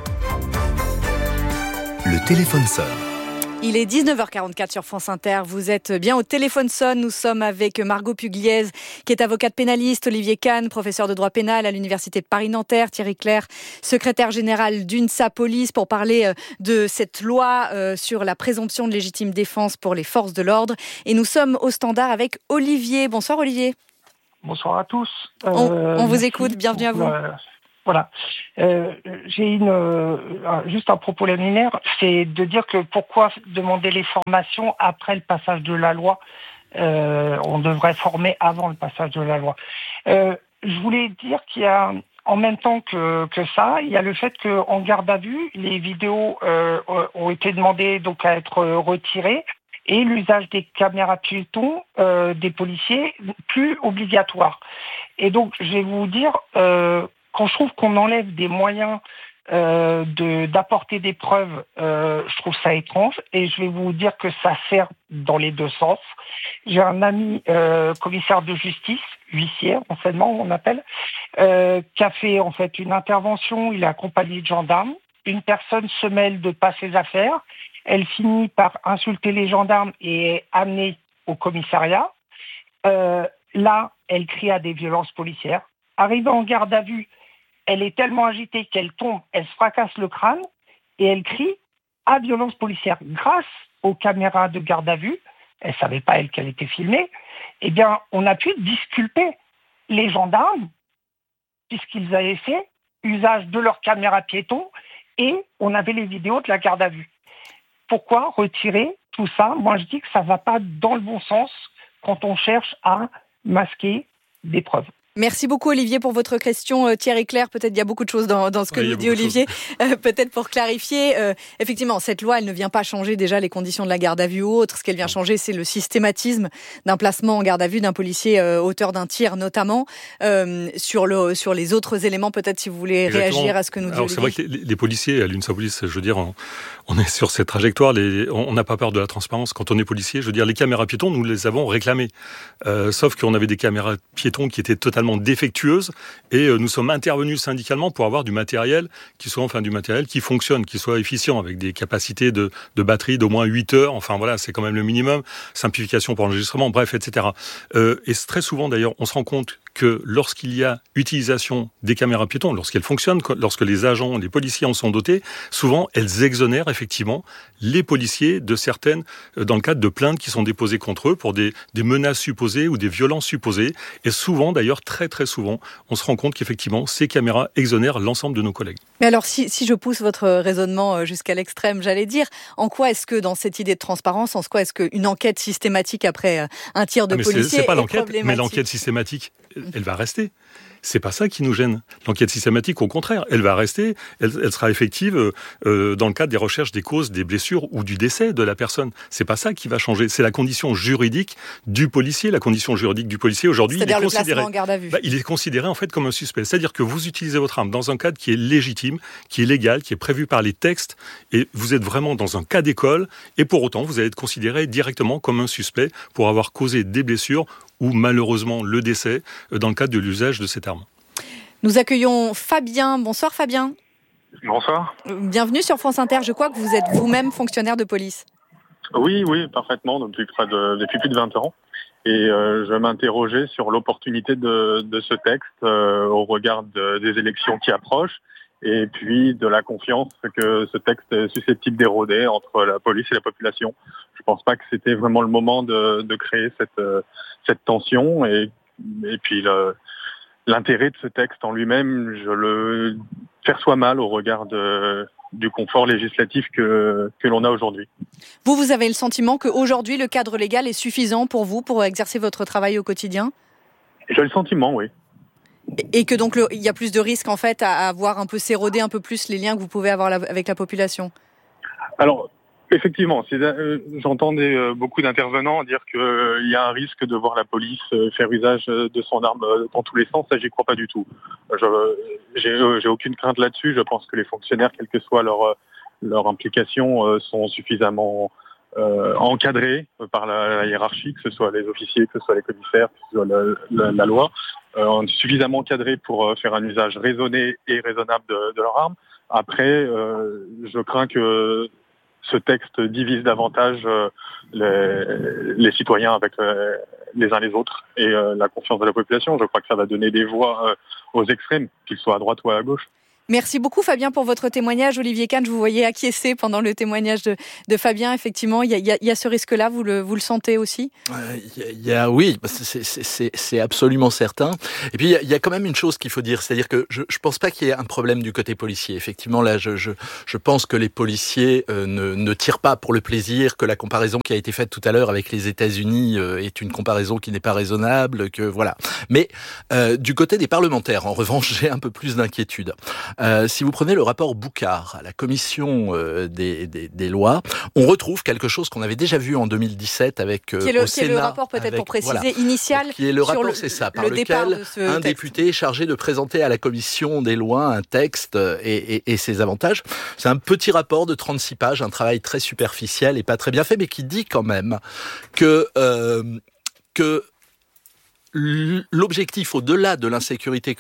le téléphone sonne. Il est dix-neuf heures quarante-quatre sur France Inter. Vous êtes bien au téléphone sonne. Nous sommes avec Margot Pugliese, qui est avocate pénaliste, Olivier Kahn, professeur de droit pénal à l'Université de Paris-Nanterre, Thierry Clerc, secrétaire général d'UNSA Police, pour parler de cette loi sur la présomption de légitime défense pour les forces de l'ordre. Et nous sommes au standard avec Olivier. Bonsoir Olivier. Bonsoir à tous. On, euh, on vous écoute, bienvenue à vous. Euh, voilà. Euh, j'ai une, euh, juste un propos liminaire, c'est de dire que pourquoi demander les formations après le passage de la loi. Euh, on devrait former avant le passage de la loi. Euh, je voulais dire qu'il y a, en même temps que, que ça, il y a le fait qu'en garde à vue, les vidéos euh, ont été demandées donc à être retirées. Et l'usage des caméras piétons euh, des policiers plus obligatoire. Et donc, je vais vous dire, euh, quand je trouve qu'on enlève des moyens euh, de, d'apporter des preuves, euh, je trouve ça étrange. Et je vais vous dire que ça sert dans les deux sens. J'ai un ami euh, commissaire de justice, huissier, renseignement, on appelle, euh, qui a fait en fait une intervention. Il est accompagné de gendarmes. Une personne se mêle de pas ses affaires. Elle finit par insulter les gendarmes et est amenée au commissariat. Euh, là, elle crie à des violences policières. Arrivée en garde à vue, elle est tellement agitée qu'elle tombe, elle se fracasse le crâne et elle crie à violence policière. Grâce aux caméras de garde à vue, elle ne savait pas, elle, qu'elle était filmée, eh bien, on a pu disculper les gendarmes puisqu'ils avaient fait usage de leurs caméras piétons et on avait les vidéos de la garde à vue. Pourquoi retirer tout ça ? Moi, je dis que ça ne va pas dans le bon sens quand on cherche à masquer des preuves. Merci beaucoup Olivier pour votre question. Thierry Clerc, peut-être il y a beaucoup de choses dans, dans ce que oui, nous dit Olivier. Euh, peut-être pour clarifier, euh, effectivement, cette loi, elle ne vient pas changer déjà les conditions de la garde à vue ou autre. Ce qu'elle vient changer, c'est le systématisme d'un placement en garde à vue d'un policier euh, auteur d'un tir, notamment. Euh, sur, le, sur les autres éléments, peut-être si vous voulez Exactement. réagir à ce que nous dit Alors, Olivier. C'est vrai que les, les policiers à l'UNSA Police, je veux dire, on, on est sur cette trajectoire. Les, on n'a pas peur de la transparence. Quand on est policier, je veux dire, les caméras piétons, nous les avons réclamées. Euh, sauf qu'on avait des caméras piétons qui étaient totalement défectueuses. Et nous sommes intervenus syndicalement pour avoir du matériel qui soit enfin du matériel qui fonctionne, qui soit efficient, avec des capacités de, de batterie d'au moins huit heures. Enfin voilà, c'est quand même le minimum. Simplification pour l'enregistrement, bref, et cetera. Euh, et très souvent d'ailleurs, on se rend compte que lorsqu'il y a utilisation des caméras piétons, lorsqu'elles fonctionnent, lorsque les agents, les policiers en sont dotés, souvent elles exonèrent effectivement les policiers de certaines, dans le cadre de plaintes qui sont déposées contre eux pour des, des menaces supposées ou des violences supposées. Et souvent, d'ailleurs, très très souvent, on se rend compte qu'effectivement, ces caméras exonèrent l'ensemble de nos collègues. Mais alors, si, si je pousse votre raisonnement jusqu'à l'extrême, j'allais dire, en quoi est-ce que dans cette idée de transparence, en quoi est-ce qu'une enquête systématique après un tir de ah mais policier c'est, c'est pas est l'enquête, problématique ? Mais l'enquête systématique, elle va rester. C'est pas ça qui nous gêne. L'enquête systématique, au contraire, elle va rester, elle, elle sera effective euh, dans le cadre des recherches des causes, des blessures ou du décès de la personne. C'est pas ça qui va changer. C'est la condition juridique du policier. La condition juridique du policier aujourd'hui, C'est-à-dire il est le considéré, placement en garde à vue. Bah, il est considéré en fait comme un suspect. C'est-à-dire que vous utilisez votre arme dans un cadre qui est légitime, qui est légal, qui est prévu par les textes, et vous êtes vraiment dans un cas d'école, et pour autant, vous allez être considéré directement comme un suspect pour avoir causé des blessures ou malheureusement le décès dans le cadre de l'usage de cette arme. Nous accueillons Fabien. Bonsoir Fabien. Bonsoir. Bienvenue sur France Inter. Je crois que vous êtes vous-même fonctionnaire de police. Oui, oui, parfaitement, depuis, près de, depuis plus de vingt ans. Et euh, je m'interrogeais sur l'opportunité de, de ce texte euh, au regard de, des élections qui approchent et puis de la confiance que ce texte est susceptible d'éroder entre la police et la population. Je pense pas que c'était vraiment le moment de, de créer cette, euh, cette tension et, et puis le, l'intérêt de ce texte en lui-même, je le perçois mal au regard de, du confort législatif que, que l'on a aujourd'hui. Vous, vous avez le sentiment qu'aujourd'hui, le cadre légal est suffisant pour vous, pour exercer votre travail au quotidien ? J'ai le sentiment, oui. Et que donc, le, il y a plus de risques, en fait, à, à voir un peu s'éroder un peu plus les liens que vous pouvez avoir la, avec la population ? Alors, effectivement, c'est, euh, j'entendais euh, beaucoup d'intervenants dire qu'il euh, y a un risque de voir la police euh, faire usage de son arme euh, dans tous les sens. Ça, j'y crois pas du tout. Je, j'ai, euh, j'ai aucune crainte là-dessus. Je pense que les fonctionnaires, quelle que soit leur, leur implication, euh, sont suffisamment euh, encadrés par la, la hiérarchie, que ce soit les officiers, que ce soit les commissaires, que ce soit la, la, la loi, euh, suffisamment encadrés pour euh, faire un usage raisonné et raisonnable de, de leur arme. Après, euh, je crains que ce texte divise davantage euh, les, les citoyens avec euh, les uns les autres et euh, la confiance de la population. Je crois que ça va donner des voix euh, aux extrêmes, qu'ils soient à droite ou à gauche. Merci beaucoup Fabien pour votre témoignage. Olivier Kahn, je vous voyais acquiescer pendant le témoignage de, de Fabien. Effectivement, il y a, y a, y a ce risque-là, vous le, vous le sentez aussi ? Il euh, y, y a, oui, c'est, c'est, c'est, c'est absolument certain. Et puis, il y, y a quand même une chose qu'il faut dire, c'est-à-dire que je ne pense pas qu'il y ait un problème du côté policier. Effectivement, là, je, je, je pense que les policiers euh, ne, ne tirent pas pour le plaisir, que la comparaison qui a été faite tout à l'heure avec les États-Unis euh, est une comparaison qui n'est pas raisonnable, que voilà. Mais euh, du côté des parlementaires, en revanche, j'ai un peu plus d'inquiétude. Euh, si vous prenez le rapport Boucard à la commission euh, des, des, des lois, on retrouve quelque chose qu'on avait déjà vu en deux mille dix-sept avec euh, qui est le, au qui Sénat, est le rapport peut-être avec, pour préciser voilà, initial. Qui est le rapport, le, c'est ça, par le lequel un texte. député est chargé de présenter à la commission des lois un texte et, et, et ses avantages. C'est un petit rapport de trente-six pages, un travail très superficiel et pas très bien fait, mais qui dit quand même que euh, que l'objectif, au-delà de l'insécurité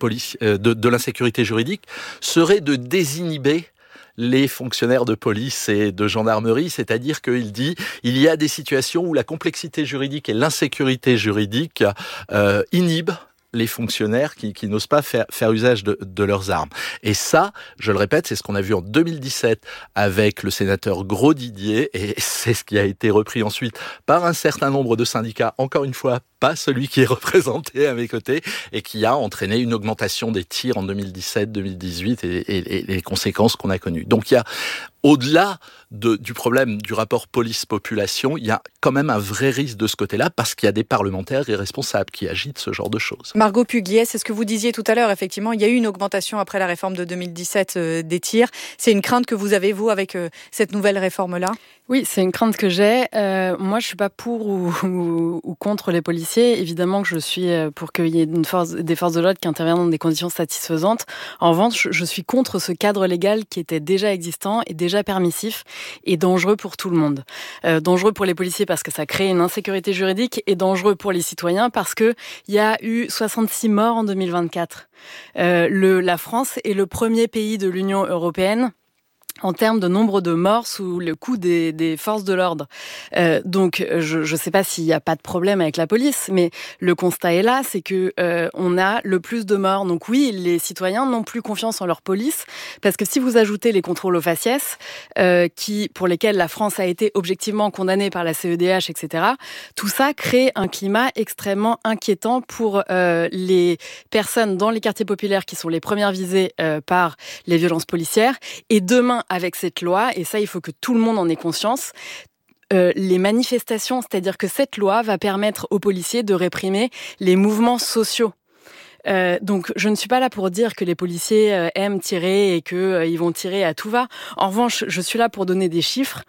de, de l'insécurité juridique, serait de désinhiber les fonctionnaires de police et de gendarmerie, c'est-à-dire qu'il dit il y a des situations où la complexité juridique et l'insécurité juridique euh, inhibent les fonctionnaires qui, qui n'osent pas faire, faire usage de, de leurs armes. Et ça, je le répète, c'est ce qu'on a vu en deux mille dix-sept avec le sénateur Grosdidier, et c'est ce qui a été repris ensuite par un certain nombre de syndicats, encore une fois, pas celui qui est représenté à mes côtés, et qui a entraîné une augmentation des tirs en deux mille dix-sept deux mille dix-huit et, et, et les conséquences qu'on a connues. Donc il y a, au-delà de, du problème du rapport police-population, il y a quand même un vrai risque de ce côté-là, parce qu'il y a des parlementaires irresponsables qui agitent ce genre de choses. Margot Pugliese, c'est ce que vous disiez tout à l'heure, effectivement, il y a eu une augmentation après la réforme de deux mille dix-sept euh, des tirs. C'est une crainte que vous avez, vous, avec euh, cette nouvelle réforme-là ? Oui, c'est une crainte que j'ai. Euh, moi, je suis pas pour ou, ou, ou contre les policiers. Évidemment que je suis pour qu'il y ait une force, des forces de l'ordre qui interviennent dans des conditions satisfaisantes. En revanche, je suis contre ce cadre légal qui était déjà existant et déjà permissif et dangereux pour tout le monde. Euh, dangereux pour les policiers parce que ça crée une insécurité juridique, et dangereux pour les citoyens parce que il y a eu soixante-six morts en deux mille vingt-quatre. Euh, le, la France est le premier pays de l'Union européenne en termes de nombre de morts sous le coup des, des forces de l'ordre. Euh, donc, je ne sais pas s'il n'y a pas de problème avec la police, mais le constat est là, c'est que euh, on a le plus de morts. Donc oui, les citoyens n'ont plus confiance en leur police, parce que si vous ajoutez les contrôles aux faciès, euh, qui, pour lesquels la France a été objectivement condamnée par la C E D H, et cetera, tout ça crée un climat extrêmement inquiétant pour euh, les personnes dans les quartiers populaires qui sont les premières visées euh, par les violences policières. Et demain, avec cette loi, et ça, il faut que tout le monde en ait conscience, euh, les manifestations, c'est-à-dire que cette loi va permettre aux policiers de réprimer les mouvements sociaux. Euh, donc, je ne suis pas là pour dire que les policiers euh, aiment tirer et qu'ils euh, vont tirer à tout va. En revanche, je suis là pour donner des chiffres.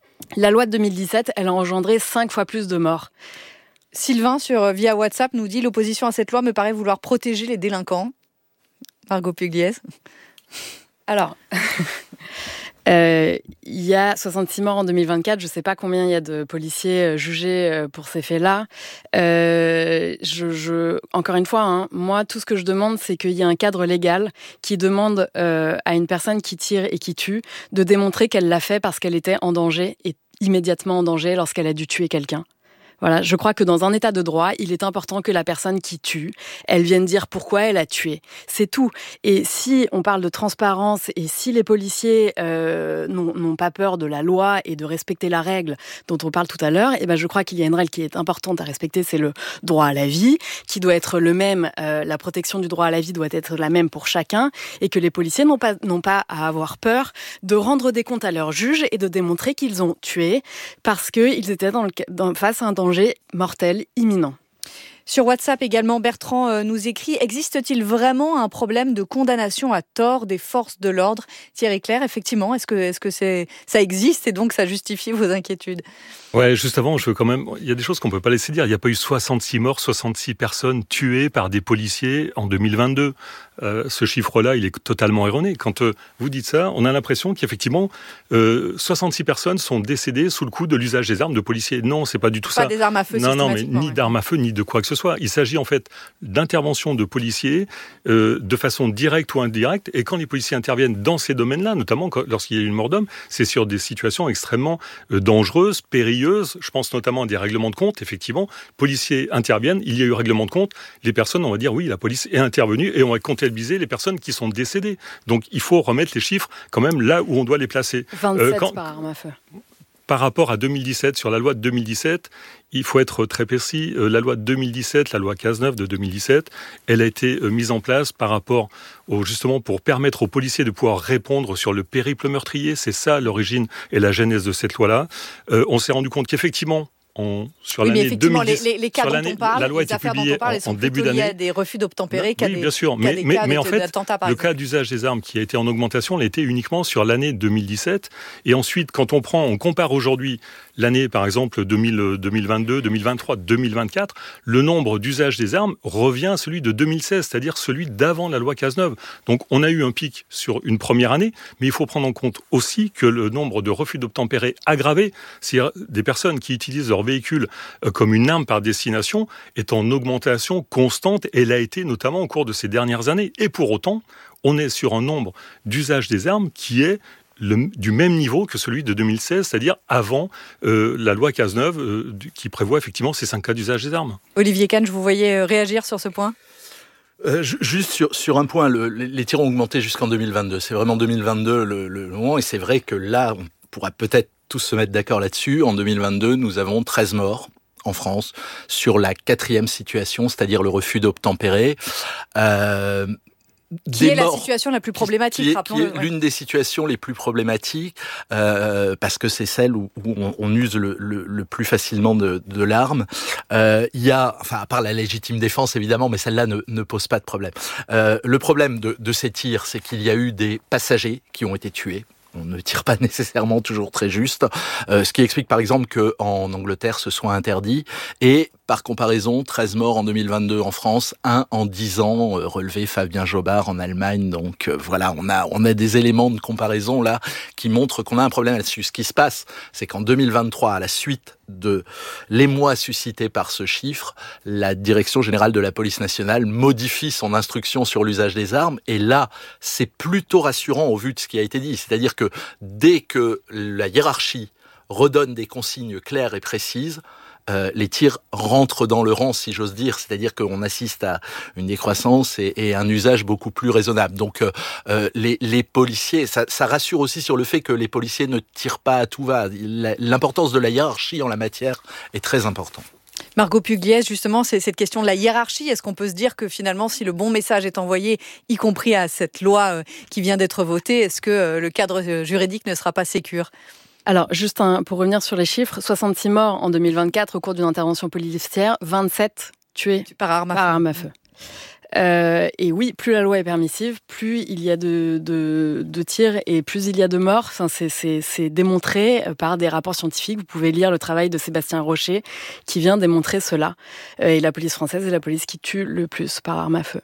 La loi de deux mille dix-sept, elle a engendré cinq fois plus de morts. Sylvain, sur, via WhatsApp, nous dit « L'opposition à cette loi me paraît vouloir protéger les délinquants ». Margot Pugliese. Alors... Euh, il y a soixante-six morts en deux mille vingt-quatre. Je ne sais pas combien il y a de policiers jugés pour ces faits-là. Euh, je, je, encore une fois, hein, moi, tout ce que je demande, c'est qu'il y ait un cadre légal qui demande euh, à une personne qui tire et qui tue de démontrer qu'elle l'a fait parce qu'elle était en danger et immédiatement en danger lorsqu'elle a dû tuer quelqu'un. Voilà, je crois que dans un état de droit, il est important que la personne qui tue, elle vienne dire pourquoi elle a tué. C'est tout. Et si on parle de transparence et si les policiers euh, n'ont, n'ont pas peur de la loi et de respecter la règle dont on parle tout à l'heure, eh ben je crois qu'il y a une règle qui est importante à respecter, c'est le droit à la vie, qui doit être le même. Euh, la protection du droit à la vie doit être la même pour chacun, et que les policiers n'ont pas n'ont pas à avoir peur de rendre des comptes à leurs juges et de démontrer qu'ils ont tué parce qu'ils étaient dans le, dans, face à un danger mortel imminent. Sur WhatsApp également, Bertrand euh, nous écrit « Existe-t-il vraiment un problème de condamnation à tort des forces de l'ordre ?» Thierry Clair, effectivement, est-ce que, est-ce que c'est, ça existe et donc ça justifie vos inquiétudes ? Ouais, juste avant, je veux quand même. Il y a des choses qu'on peut pas laisser dire. Il n'y a pas eu soixante-six morts, soixante-six personnes tuées par des policiers en deux mille vingt-deux. Euh, ce chiffre-là, il est totalement erroné. Quand euh, vous dites ça, on a l'impression qu'effectivement, euh, soixante-six personnes sont décédées sous le coup de l'usage des armes de policiers. Non, c'est pas du tout pas ça. Pas des armes à feu. Non, non, mais ni ouais. d'armes à feu, ni de quoi que ce soit. Il s'agit en fait d'interventions de policiers euh, de façon directe ou indirecte. Et quand les policiers interviennent dans ces domaines-là, notamment quand, lorsqu'il y a une mort d'homme, c'est sur des situations extrêmement euh, dangereuses, périlleuses. Je pense notamment à des règlements de compte. Effectivement, policiers interviennent, il y a eu règlement de compte. Les personnes, on va dire, oui, la police est intervenue et on va comptabiliser les personnes qui sont décédées. Donc, il faut remettre les chiffres quand même là où on doit les placer. vingt-sept euh, quand, par arme à feu. Par rapport à deux mille dix-sept, sur la loi de deux mille dix-sept, il faut être très précis. Euh, la loi de deux mille dix-sept, la loi Cazeneuve de deux mille dix-sept, elle a été euh, mise en place par rapport au, justement pour permettre aux policiers de pouvoir répondre sur le périple meurtrier. C'est ça l'origine et la genèse de cette loi-là. Euh, on s'est rendu compte qu'effectivement, On, sur oui, l'année mais effectivement, deux mille dix, les, les cas dont on parle, la loi les a été affaires publiée dont on parle, en, elles sont en début plutôt liées d'année. à des refus d'obtempérer oui, qu'à des, bien sûr, qu'à mais, des mais, cas mais en fait, par le exemple. cas d'usage des armes qui a été en augmentation, l'a été uniquement sur l'année deux mille dix-sept. Et ensuite, quand on prend, on compare aujourd'hui l'année, par exemple, deux mille, deux mille vingt-deux, deux mille vingt-trois, deux mille vingt-quatre, le nombre d'usages des armes revient à celui de deux mille seize, c'est-à-dire celui d'avant la loi Cazeneuve. Donc, on a eu un pic sur une première année, mais il faut prendre en compte aussi que le nombre de refus d'obtempérer aggravés, c'est-à-dire des personnes qui utilisent leur véhicule comme une arme par destination, est en augmentation constante, et l'a été notamment au cours de ces dernières années. Et pour autant, on est sur un nombre d'usages des armes qui est Le, du même niveau que celui de deux mille seize, c'est-à-dire avant euh, la loi Cazeneuve, euh, qui prévoit effectivement ces cinq cas d'usage des armes. Olivier Kahn, je vous voyais réagir sur ce point. Euh, juste sur, sur un point, le, les tirs ont augmenté jusqu'en deux mille vingt-deux. C'est vraiment deux mille vingt-deux le, le moment, et c'est vrai que là, on pourra peut-être tous se mettre d'accord là-dessus. En deux mille vingt-deux, nous avons treize morts en France sur la quatrième situation, c'est-à-dire le refus d'obtempérer. Euh, Qui Des est morts, la situation la plus problématique, qui est, rappelons-le. qui est l'une des situations les plus problématiques, euh, parce que c'est celle où, où on, on use le, le, le plus facilement de, de l'arme. Euh, il y a, enfin, à part la légitime défense, évidemment, mais celle-là ne, ne pose pas de problème. Euh, le problème de, de ces tirs, c'est qu'il y a eu des passagers qui ont été tués. On ne tire pas nécessairement toujours très juste, euh, ce qui explique par exemple qu'en Angleterre ce soit interdit, et par comparaison, treize morts en deux mille vingt-deux en France, un en dix ans, euh, relevé Fabien Jobard en Allemagne. Donc euh, voilà, on a on a des éléments de comparaison là qui montrent qu'on a un problème là-dessus. Ce qui se passe, c'est qu'en deux mille vingt-trois, à la suite de l'émoi suscité par ce chiffre, la Direction générale de la police nationale modifie son instruction sur l'usage des armes, et là, c'est plutôt rassurant au vu de ce qui a été dit. C'est-à-dire que dès que la hiérarchie redonne des consignes claires et précises, Euh, les tirs rentrent dans le rang, si j'ose dire, c'est-à-dire qu'on assiste à une décroissance et, et un usage beaucoup plus raisonnable. Donc euh, euh, les, les policiers, ça, ça rassure aussi sur le fait que les policiers ne tirent pas à tout va. L'importance de la hiérarchie en la matière est très importante. Margot Pugliese, justement, c'est cette question de la hiérarchie. Est-ce qu'on peut se dire que finalement, si le bon message est envoyé, y compris à cette loi qui vient d'être votée, est-ce que le cadre juridique ne sera pas sécure ? Alors, juste un, pour revenir sur les chiffres, soixante-six morts en deux mille vingt-quatre au cours d'une intervention policière, vingt-sept tués par arme à par feu. Arme à feu. Euh, et oui, plus la loi est permissive, plus il y a de, de, de tirs et plus il y a de morts. Enfin, c'est, c'est, c'est démontré par des rapports scientifiques. Vous pouvez lire le travail de Sébastien Rocher qui vient démontrer cela. Et la police française est la police qui tue le plus par arme à feu.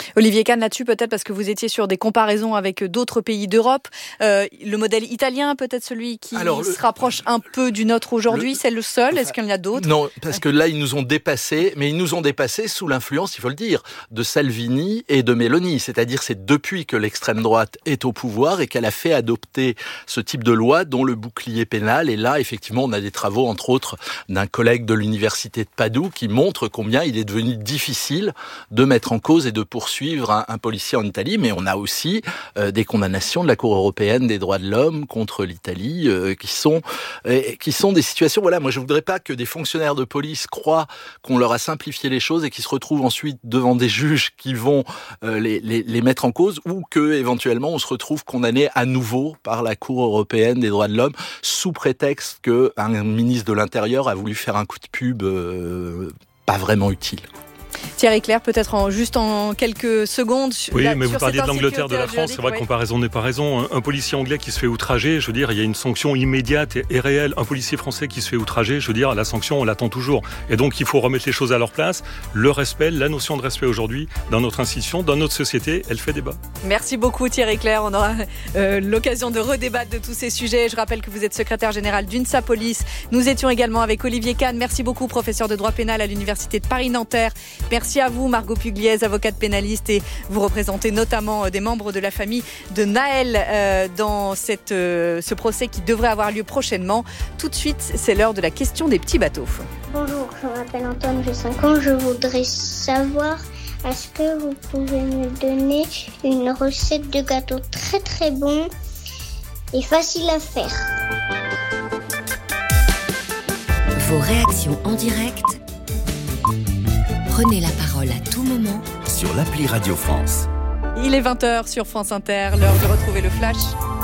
Olivier Kahn, là-dessus peut-être parce que vous étiez sur des comparaisons avec d'autres pays d'Europe. Euh, le modèle italien, peut-être celui qui Alors, se le... rapproche un peu du nôtre aujourd'hui, le... c'est le seul. Enfin, est-ce qu'il y en a d'autres ? Non, parce que là, ils nous ont dépassés, mais ils nous ont dépassés sous l'influence, il faut le dire, de Salvini et de Meloni. C'est-à-dire, c'est depuis que l'extrême droite est au pouvoir et qu'elle a fait adopter ce type de loi dont le bouclier pénal. Et là, effectivement, on a des travaux, entre autres, d'un collègue de l'université de Padoue qui montre combien il est devenu difficile de mettre en cause et de poursuivre un, un policier en Italie. Mais on a aussi euh, des condamnations de la Cour européenne des droits de l'homme contre l'Italie euh, qui sont euh, qui sont des situations. Voilà, moi je voudrais pas que des fonctionnaires de police croient qu'on leur a simplifié les choses et qu'ils se retrouvent ensuite devant des juges qui vont euh, les, les les mettre en cause, ou que éventuellement on se retrouve condamné à nouveau par la Cour européenne des droits de l'homme sous prétexte que un ministre de l'Intérieur a voulu faire un coup de pub euh, pas vraiment utile. Thierry Clair, peut-être en, juste en quelques secondes. Oui, là, mais vous parliez de l'Angleterre, de la France. C'est vrai oui. Comparaison n'est pas raison. Un, un policier anglais qui se fait outrager, je veux dire, il y a une sanction immédiate et, et réelle. Un policier français qui se fait outrager, je veux dire, la sanction, on l'attend toujours. Et donc, il faut remettre les choses à leur place. Le respect, la notion de respect aujourd'hui, dans notre institution, dans notre société, elle fait débat. Merci beaucoup Thierry Clair. On aura euh, l'occasion de redébattre de tous ces sujets. Je rappelle que vous êtes secrétaire général d'UNSA Police. Nous étions également avec Olivier Kahn. Merci beaucoup, professeur de droit pénal à l'Université de Paris-Nanterre. Merci à vous, Margot Pugliese, avocate pénaliste, et vous représentez notamment des membres de la famille de Naël euh, dans cette, euh, ce procès qui devrait avoir lieu prochainement. Tout de suite, c'est l'heure de la question des petits bateaux. Bonjour, je m'appelle Antoine, j'ai cinq ans. Je voudrais savoir, est-ce que vous pouvez me donner une recette de gâteau très très bon et facile à faire? Vos réactions en direct. Prenez la parole à tout moment sur l'appli Radio France. Il est vingt heures sur France Inter, l'heure de retrouver le flash.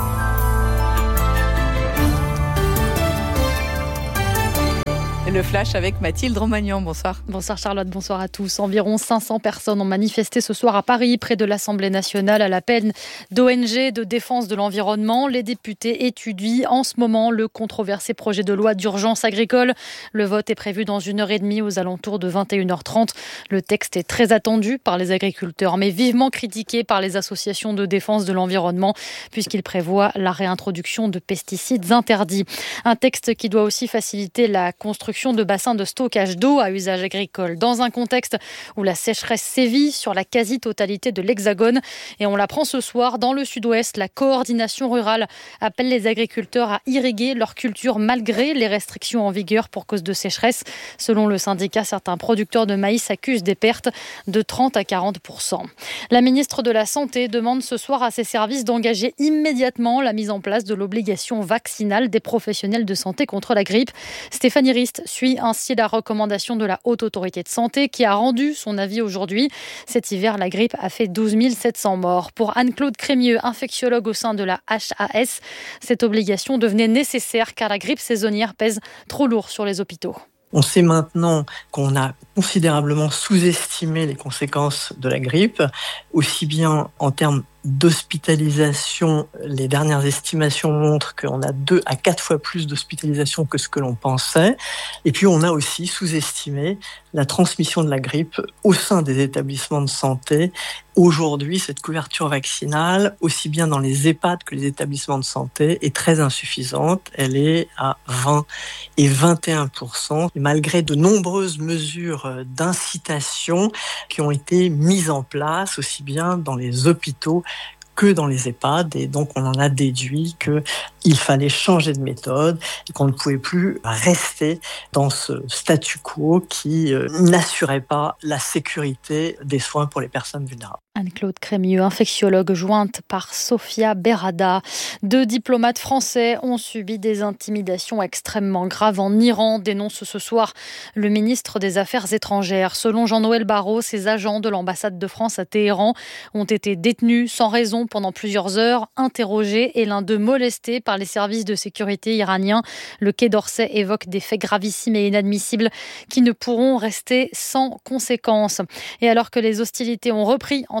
Le flash avec Mathilde Romagnan. Bonsoir. Bonsoir Charlotte, bonsoir à tous. Environ cinq cents personnes ont manifesté ce soir à Paris, près de l'Assemblée nationale, à l'appel d'O N G de défense de l'environnement. Les députés étudient en ce moment le controversé projet de loi d'urgence agricole. Le vote est prévu dans une heure et demie aux alentours de vingt et une heures trente. Le texte est très attendu par les agriculteurs, mais vivement critiqué par les associations de défense de l'environnement, puisqu'il prévoit la réintroduction de pesticides interdits. Un texte qui doit aussi faciliter la construction de bassins de stockage d'eau à usage agricole, dans un contexte où la sécheresse sévit sur la quasi-totalité de l'Hexagone. Et on l'apprend ce soir, dans le sud-ouest, la coordination rurale appelle les agriculteurs à irriguer leur culture malgré les restrictions en vigueur pour cause de sécheresse. Selon le syndicat, certains producteurs de maïs accusent des pertes de trente à quarante pour cent. La ministre de la Santé demande ce soir à ses services d'engager immédiatement la mise en place de l'obligation vaccinale des professionnels de santé contre la grippe. Stéphanie Rist suit ainsi la recommandation de la Haute Autorité de Santé qui a rendu son avis aujourd'hui. Cet hiver, la grippe a fait douze mille sept cents morts. Pour Anne-Claude Crémieux, infectiologue au sein de la H A S, cette obligation devenait nécessaire car la grippe saisonnière pèse trop lourd sur les hôpitaux. On sait maintenant qu'on a considérablement sous-estimé les conséquences de la grippe, aussi bien en termes d'hospitalisation. Les dernières estimations montrent qu'on a deux à quatre fois plus d'hospitalisation que ce que l'on pensait. Et puis, on a aussi sous-estimé la transmission de la grippe au sein des établissements de santé. Aujourd'hui, cette couverture vaccinale, aussi bien dans les EHPAD que les établissements de santé, est très insuffisante. Elle est à vingt et vingt et un pour cent. Et malgré de nombreuses mesures d'incitation qui ont été mises en place, aussi bien dans les hôpitaux que dans les EHPAD, et donc on en a déduit qu'il fallait changer de méthode et qu'on ne pouvait plus rester dans ce statu quo qui euh, n'assurait pas la sécurité des soins pour les personnes vulnérables. Anne-Claude Crémieux, infectiologue, jointe par Sophia Berrada. Deux diplomates français ont subi des intimidations extrêmement graves en Iran, dénonce ce soir le ministre des Affaires étrangères. Selon Jean-Noël Barrot, ces agents de l'ambassade de France à Téhéran ont été détenus sans raison pendant plusieurs heures, interrogés et l'un d'eux molesté par les services de sécurité iraniens. Le Quai d'Orsay évoque des faits gravissimes et inadmissibles qui ne pourront rester sans conséquences. Et alors que les hostilités ont repris entre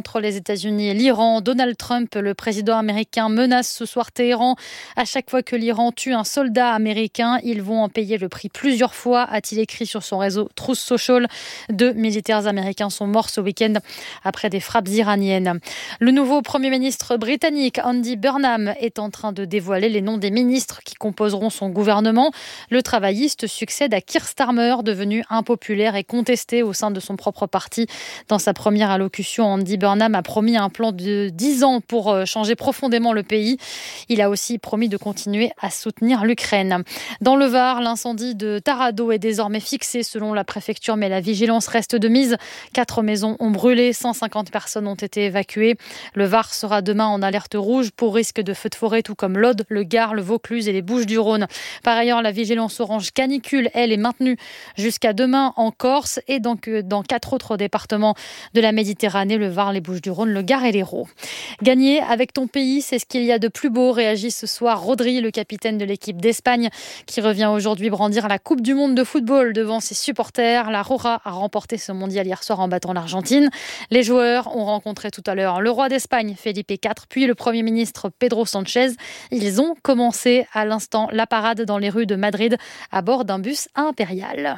entre les États-Unis et l'Iran. Donald Trump, le président américain, menace ce soir Téhéran. À chaque fois que l'Iran tue un soldat américain, ils vont en payer le prix plusieurs fois, a-t-il écrit sur son réseau Truth Social. Deux militaires américains sont morts ce week-end après des frappes iraniennes. Le nouveau Premier ministre britannique, Andy Burnham, est en train de dévoiler les noms des ministres qui composeront son gouvernement. Le travailliste succède à Keir Starmer, devenu impopulaire et contesté au sein de son propre parti. Dans sa première allocution, Andy Burnham a promis un plan de dix ans pour changer profondément le pays. Il a aussi promis de continuer à soutenir l'Ukraine. Dans le Var, l'incendie de Taranto est désormais fixé selon la préfecture, mais la vigilance reste de mise. Quatre maisons ont brûlé, cent cinquante personnes ont été évacuées. Le Var sera demain en alerte rouge pour risque de feux de forêt, tout comme l'Aude, le Gard, le Vaucluse et les Bouches-du-Rhône. Par ailleurs, la vigilance orange canicule, elle, est maintenue jusqu'à demain en Corse et dans, dans quatre autres départements de la Méditerranée, le Var, les Bouches-du-Rhône, le Gard et l'Hérault. Gagner avec ton pays, c'est ce qu'il y a de plus beau, réagit ce soir Rodri, le capitaine de l'équipe d'Espagne, qui revient aujourd'hui brandir la Coupe du Monde de football devant ses supporters. La Roja a remporté ce mondial hier soir en battant l'Argentine. Les joueurs ont rencontré tout à l'heure le roi d'Espagne, Felipe quatre, puis le Premier ministre Pedro Sánchez. Ils ont commencé à l'instant la parade dans les rues de Madrid à bord d'un bus impérial.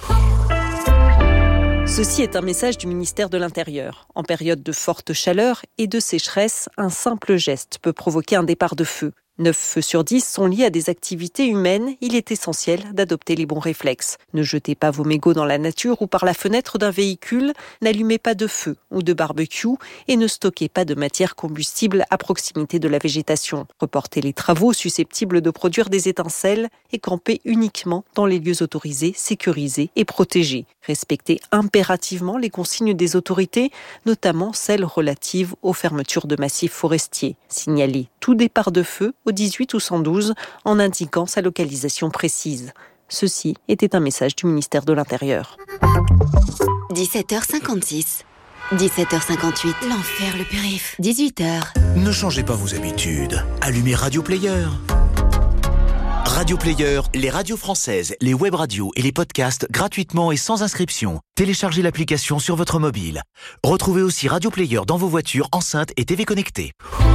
Ceci est un message du ministère de l'Intérieur. En période de forte chaleur et de sécheresse, un simple geste peut provoquer un départ de feu. neuf feux sur dix sont liés à des activités humaines. Il est essentiel d'adopter les bons réflexes. Ne jetez pas vos mégots dans la nature ou par la fenêtre d'un véhicule. N'allumez pas de feu ou de barbecue et ne stockez pas de matière combustible à proximité de la végétation. Reportez les travaux susceptibles de produire des étincelles et campez uniquement dans les lieux autorisés, sécurisés et protégés. Respectez impérativement les consignes des autorités, notamment celles relatives aux fermetures de massifs forestiers. Signalez tout départ de feu au dix-huit ou cent douze en indiquant sa localisation précise. Ceci était un message du ministère de l'Intérieur. dix-sept heures cinquante-six. dix-sept heures cinquante-huit. L'enfer, le périph'. dix-huit heures. Ne changez pas vos habitudes. Allumez Radio Player. Radio Player, les radios françaises, les web radios et les podcasts gratuitement et sans inscription. Téléchargez l'application sur votre mobile. Retrouvez aussi Radio Player dans vos voitures, enceintes et T V connectées.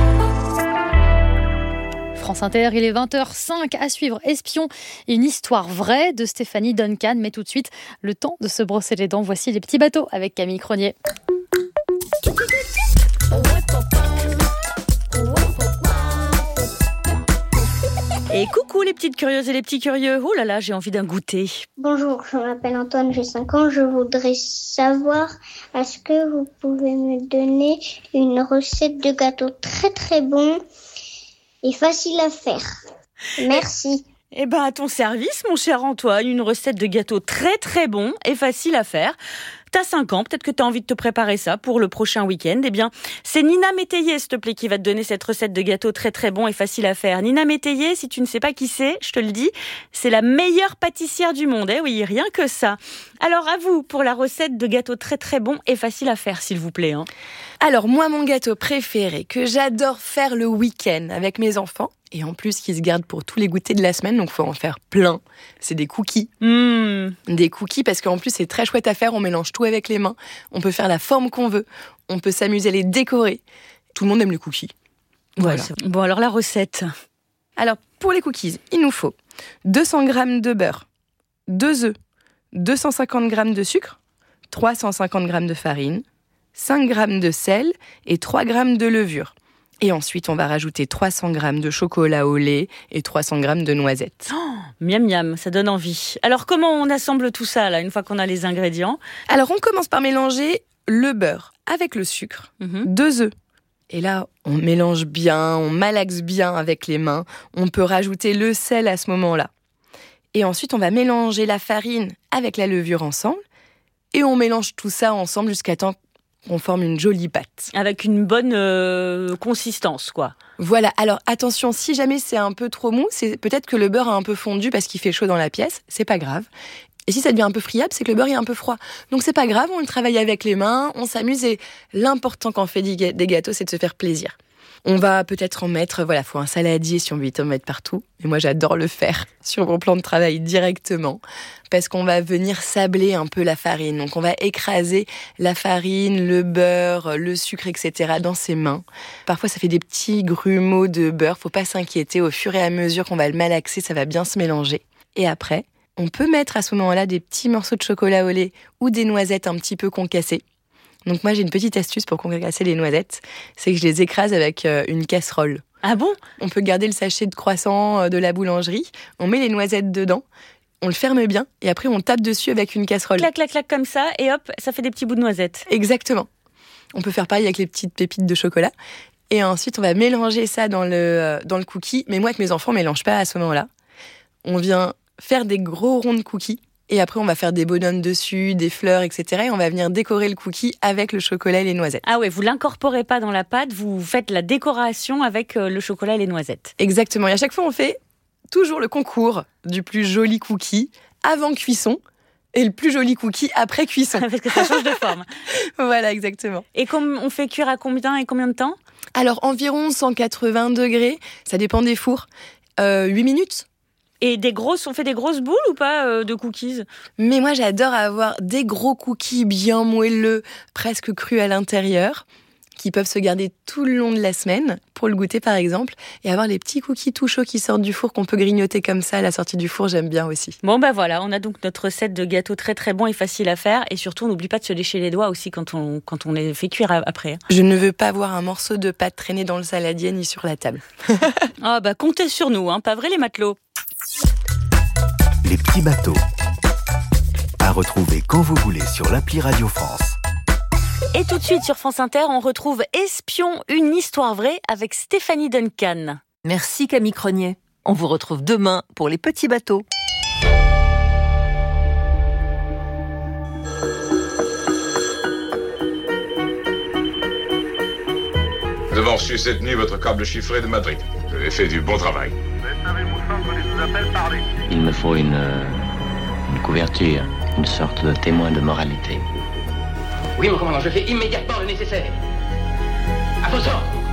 France Inter, il est vingt heures cinq, à suivre Espion, une histoire vraie de Stéphanie Duncan. Mais tout de suite, le temps de se brosser les dents. Voici Les Petits Bateaux avec Camille Cronier. Et coucou les petites curieuses et les petits curieux. Oh là là, j'ai envie d'un goûter. Bonjour, je m'appelle Antoine, j'ai cinq ans. Je voudrais savoir, est-ce que vous pouvez me donner une recette de gâteau très très bon et facile à faire? Merci. Eh ben, à ton service, mon cher Antoine, une recette de gâteau très très bon et facile à faire. T'as cinq ans, peut-être que t'as envie de te préparer ça pour le prochain week-end. Eh bien, c'est Nina Métayer, s'il te plaît, qui va te donner cette recette de gâteau très très bon et facile à faire. Nina Métayer, si tu ne sais pas qui c'est, je te le dis, c'est la meilleure pâtissière du monde. Eh oui, rien que ça. Alors, à vous, pour la recette de gâteau très très bon et facile à faire, s'il vous plaît. Hein. Alors, moi, mon gâteau préféré, que j'adore faire le week-end avec mes enfants, et en plus qui se garde pour tous les goûters de la semaine, donc faut en faire plein. C'est des cookies. Mmh. Des cookies parce qu'en plus c'est très chouette à faire, on mélange tout avec les mains, on peut faire la forme qu'on veut, on peut s'amuser à les décorer. Tout le monde aime les cookies. Voilà. Ouais, bon, alors la recette. Alors pour les cookies, il nous faut deux cents grammes de beurre, deux œufs, deux cent cinquante grammes de sucre, trois cent cinquante grammes de farine, cinq grammes de sel et trois grammes de levure. Et ensuite, on va rajouter trois cents grammes de chocolat au lait et trois cents grammes de noisettes. Oh, miam miam, ça donne envie. Alors, comment on assemble tout ça, là, une fois qu'on a les ingrédients? Alors, on commence par mélanger le beurre avec le sucre, mm-hmm. deux œufs. Et là, on mélange bien, on malaxe bien avec les mains. On peut rajouter le sel à ce moment-là. Et ensuite, on va mélanger la farine avec la levure ensemble. Et on mélange tout ça ensemble jusqu'à temps on forme une jolie pâte. Avec une bonne euh, consistance, quoi. Voilà. Alors, attention, si jamais c'est un peu trop mou, c'est peut-être que le beurre a un peu fondu parce qu'il fait chaud dans la pièce. C'est pas grave. Et si ça devient un peu friable, c'est que le beurre est un peu froid. Donc, c'est pas grave, on le travaille avec les mains, on s'amuse et l'important quand on fait des gâteaux, c'est de se faire plaisir. On va peut-être en mettre, voilà, faut un saladier si on veut en mettre partout. Et moi, j'adore le faire sur mon plan de travail directement parce qu'on va venir sabler un peu la farine. Donc, on va écraser la farine, le beurre, le sucre, et cetera dans ses mains. Parfois, ça fait des petits grumeaux de beurre. Faut pas s'inquiéter. Au fur et à mesure qu'on va le malaxer, ça va bien se mélanger. Et après, on peut mettre à ce moment-là des petits morceaux de chocolat au lait ou des noisettes un petit peu concassées. Donc moi, j'ai une petite astuce pour concasser les noisettes, c'est que je les écrase avec une casserole. Ah bon ? On peut garder le sachet de croissant de la boulangerie, on met les noisettes dedans, on le ferme bien et après on tape dessus avec une casserole. Clac, clac, clac comme ça et hop, ça fait des petits bouts de noisettes. Exactement. On peut faire pareil avec les petites pépites de chocolat. Et ensuite, on va mélanger ça dans le, dans le cookie. Mais moi, avec mes enfants, on ne mélange pas à ce moment-là. On vient faire des gros ronds de cookies. Et après, on va faire des bonhommes dessus, des fleurs, et cetera. Et on va venir décorer le cookie avec le chocolat et les noisettes. Ah ouais, vous l'incorporez pas dans la pâte, vous faites la décoration avec le chocolat et les noisettes. Exactement. Et à chaque fois, on fait toujours le concours du plus joli cookie avant cuisson et le plus joli cookie après cuisson. Parce que ça change de forme. Voilà, exactement. Et com- on fait cuire à combien et combien de temps ? Alors, environ cent quatre-vingts degrés. Ça dépend des fours. Euh, huit minutes. Et des grosses, on fait des grosses boules ou pas euh, de cookies ? Mais moi, j'adore avoir des gros cookies bien moelleux, presque crus à l'intérieur, qui peuvent se garder tout le long de la semaine, pour le goûter par exemple, et avoir les petits cookies tout chauds qui sortent du four, qu'on peut grignoter comme ça à la sortie du four, j'aime bien aussi. Bon ben voilà, on a donc notre recette de gâteau très très bon et facile à faire, et surtout on n'oublie pas de se lécher les doigts aussi quand on, quand on les fait cuire après. Je ne veux pas voir un morceau de pâte traîner dans le saladier ni sur la table. Ah bah comptez sur nous, hein, pas vrai les matelots ? Les petits bateaux. À retrouver quand vous voulez sur l'appli Radio France. Et tout de suite sur France Inter, on retrouve Espion, une histoire vraie avec Stéphanie Duncan. Merci Camille Cronier. On vous retrouve demain pour les petits bateaux. Nous avons reçu cette nuit votre câble chiffré de Madrid. Vous avez fait du bon travail. Il me faut une, une couverture, une sorte de témoin de moralité. Oui, mon commandant, je fais immédiatement le nécessaire. À vos ordres.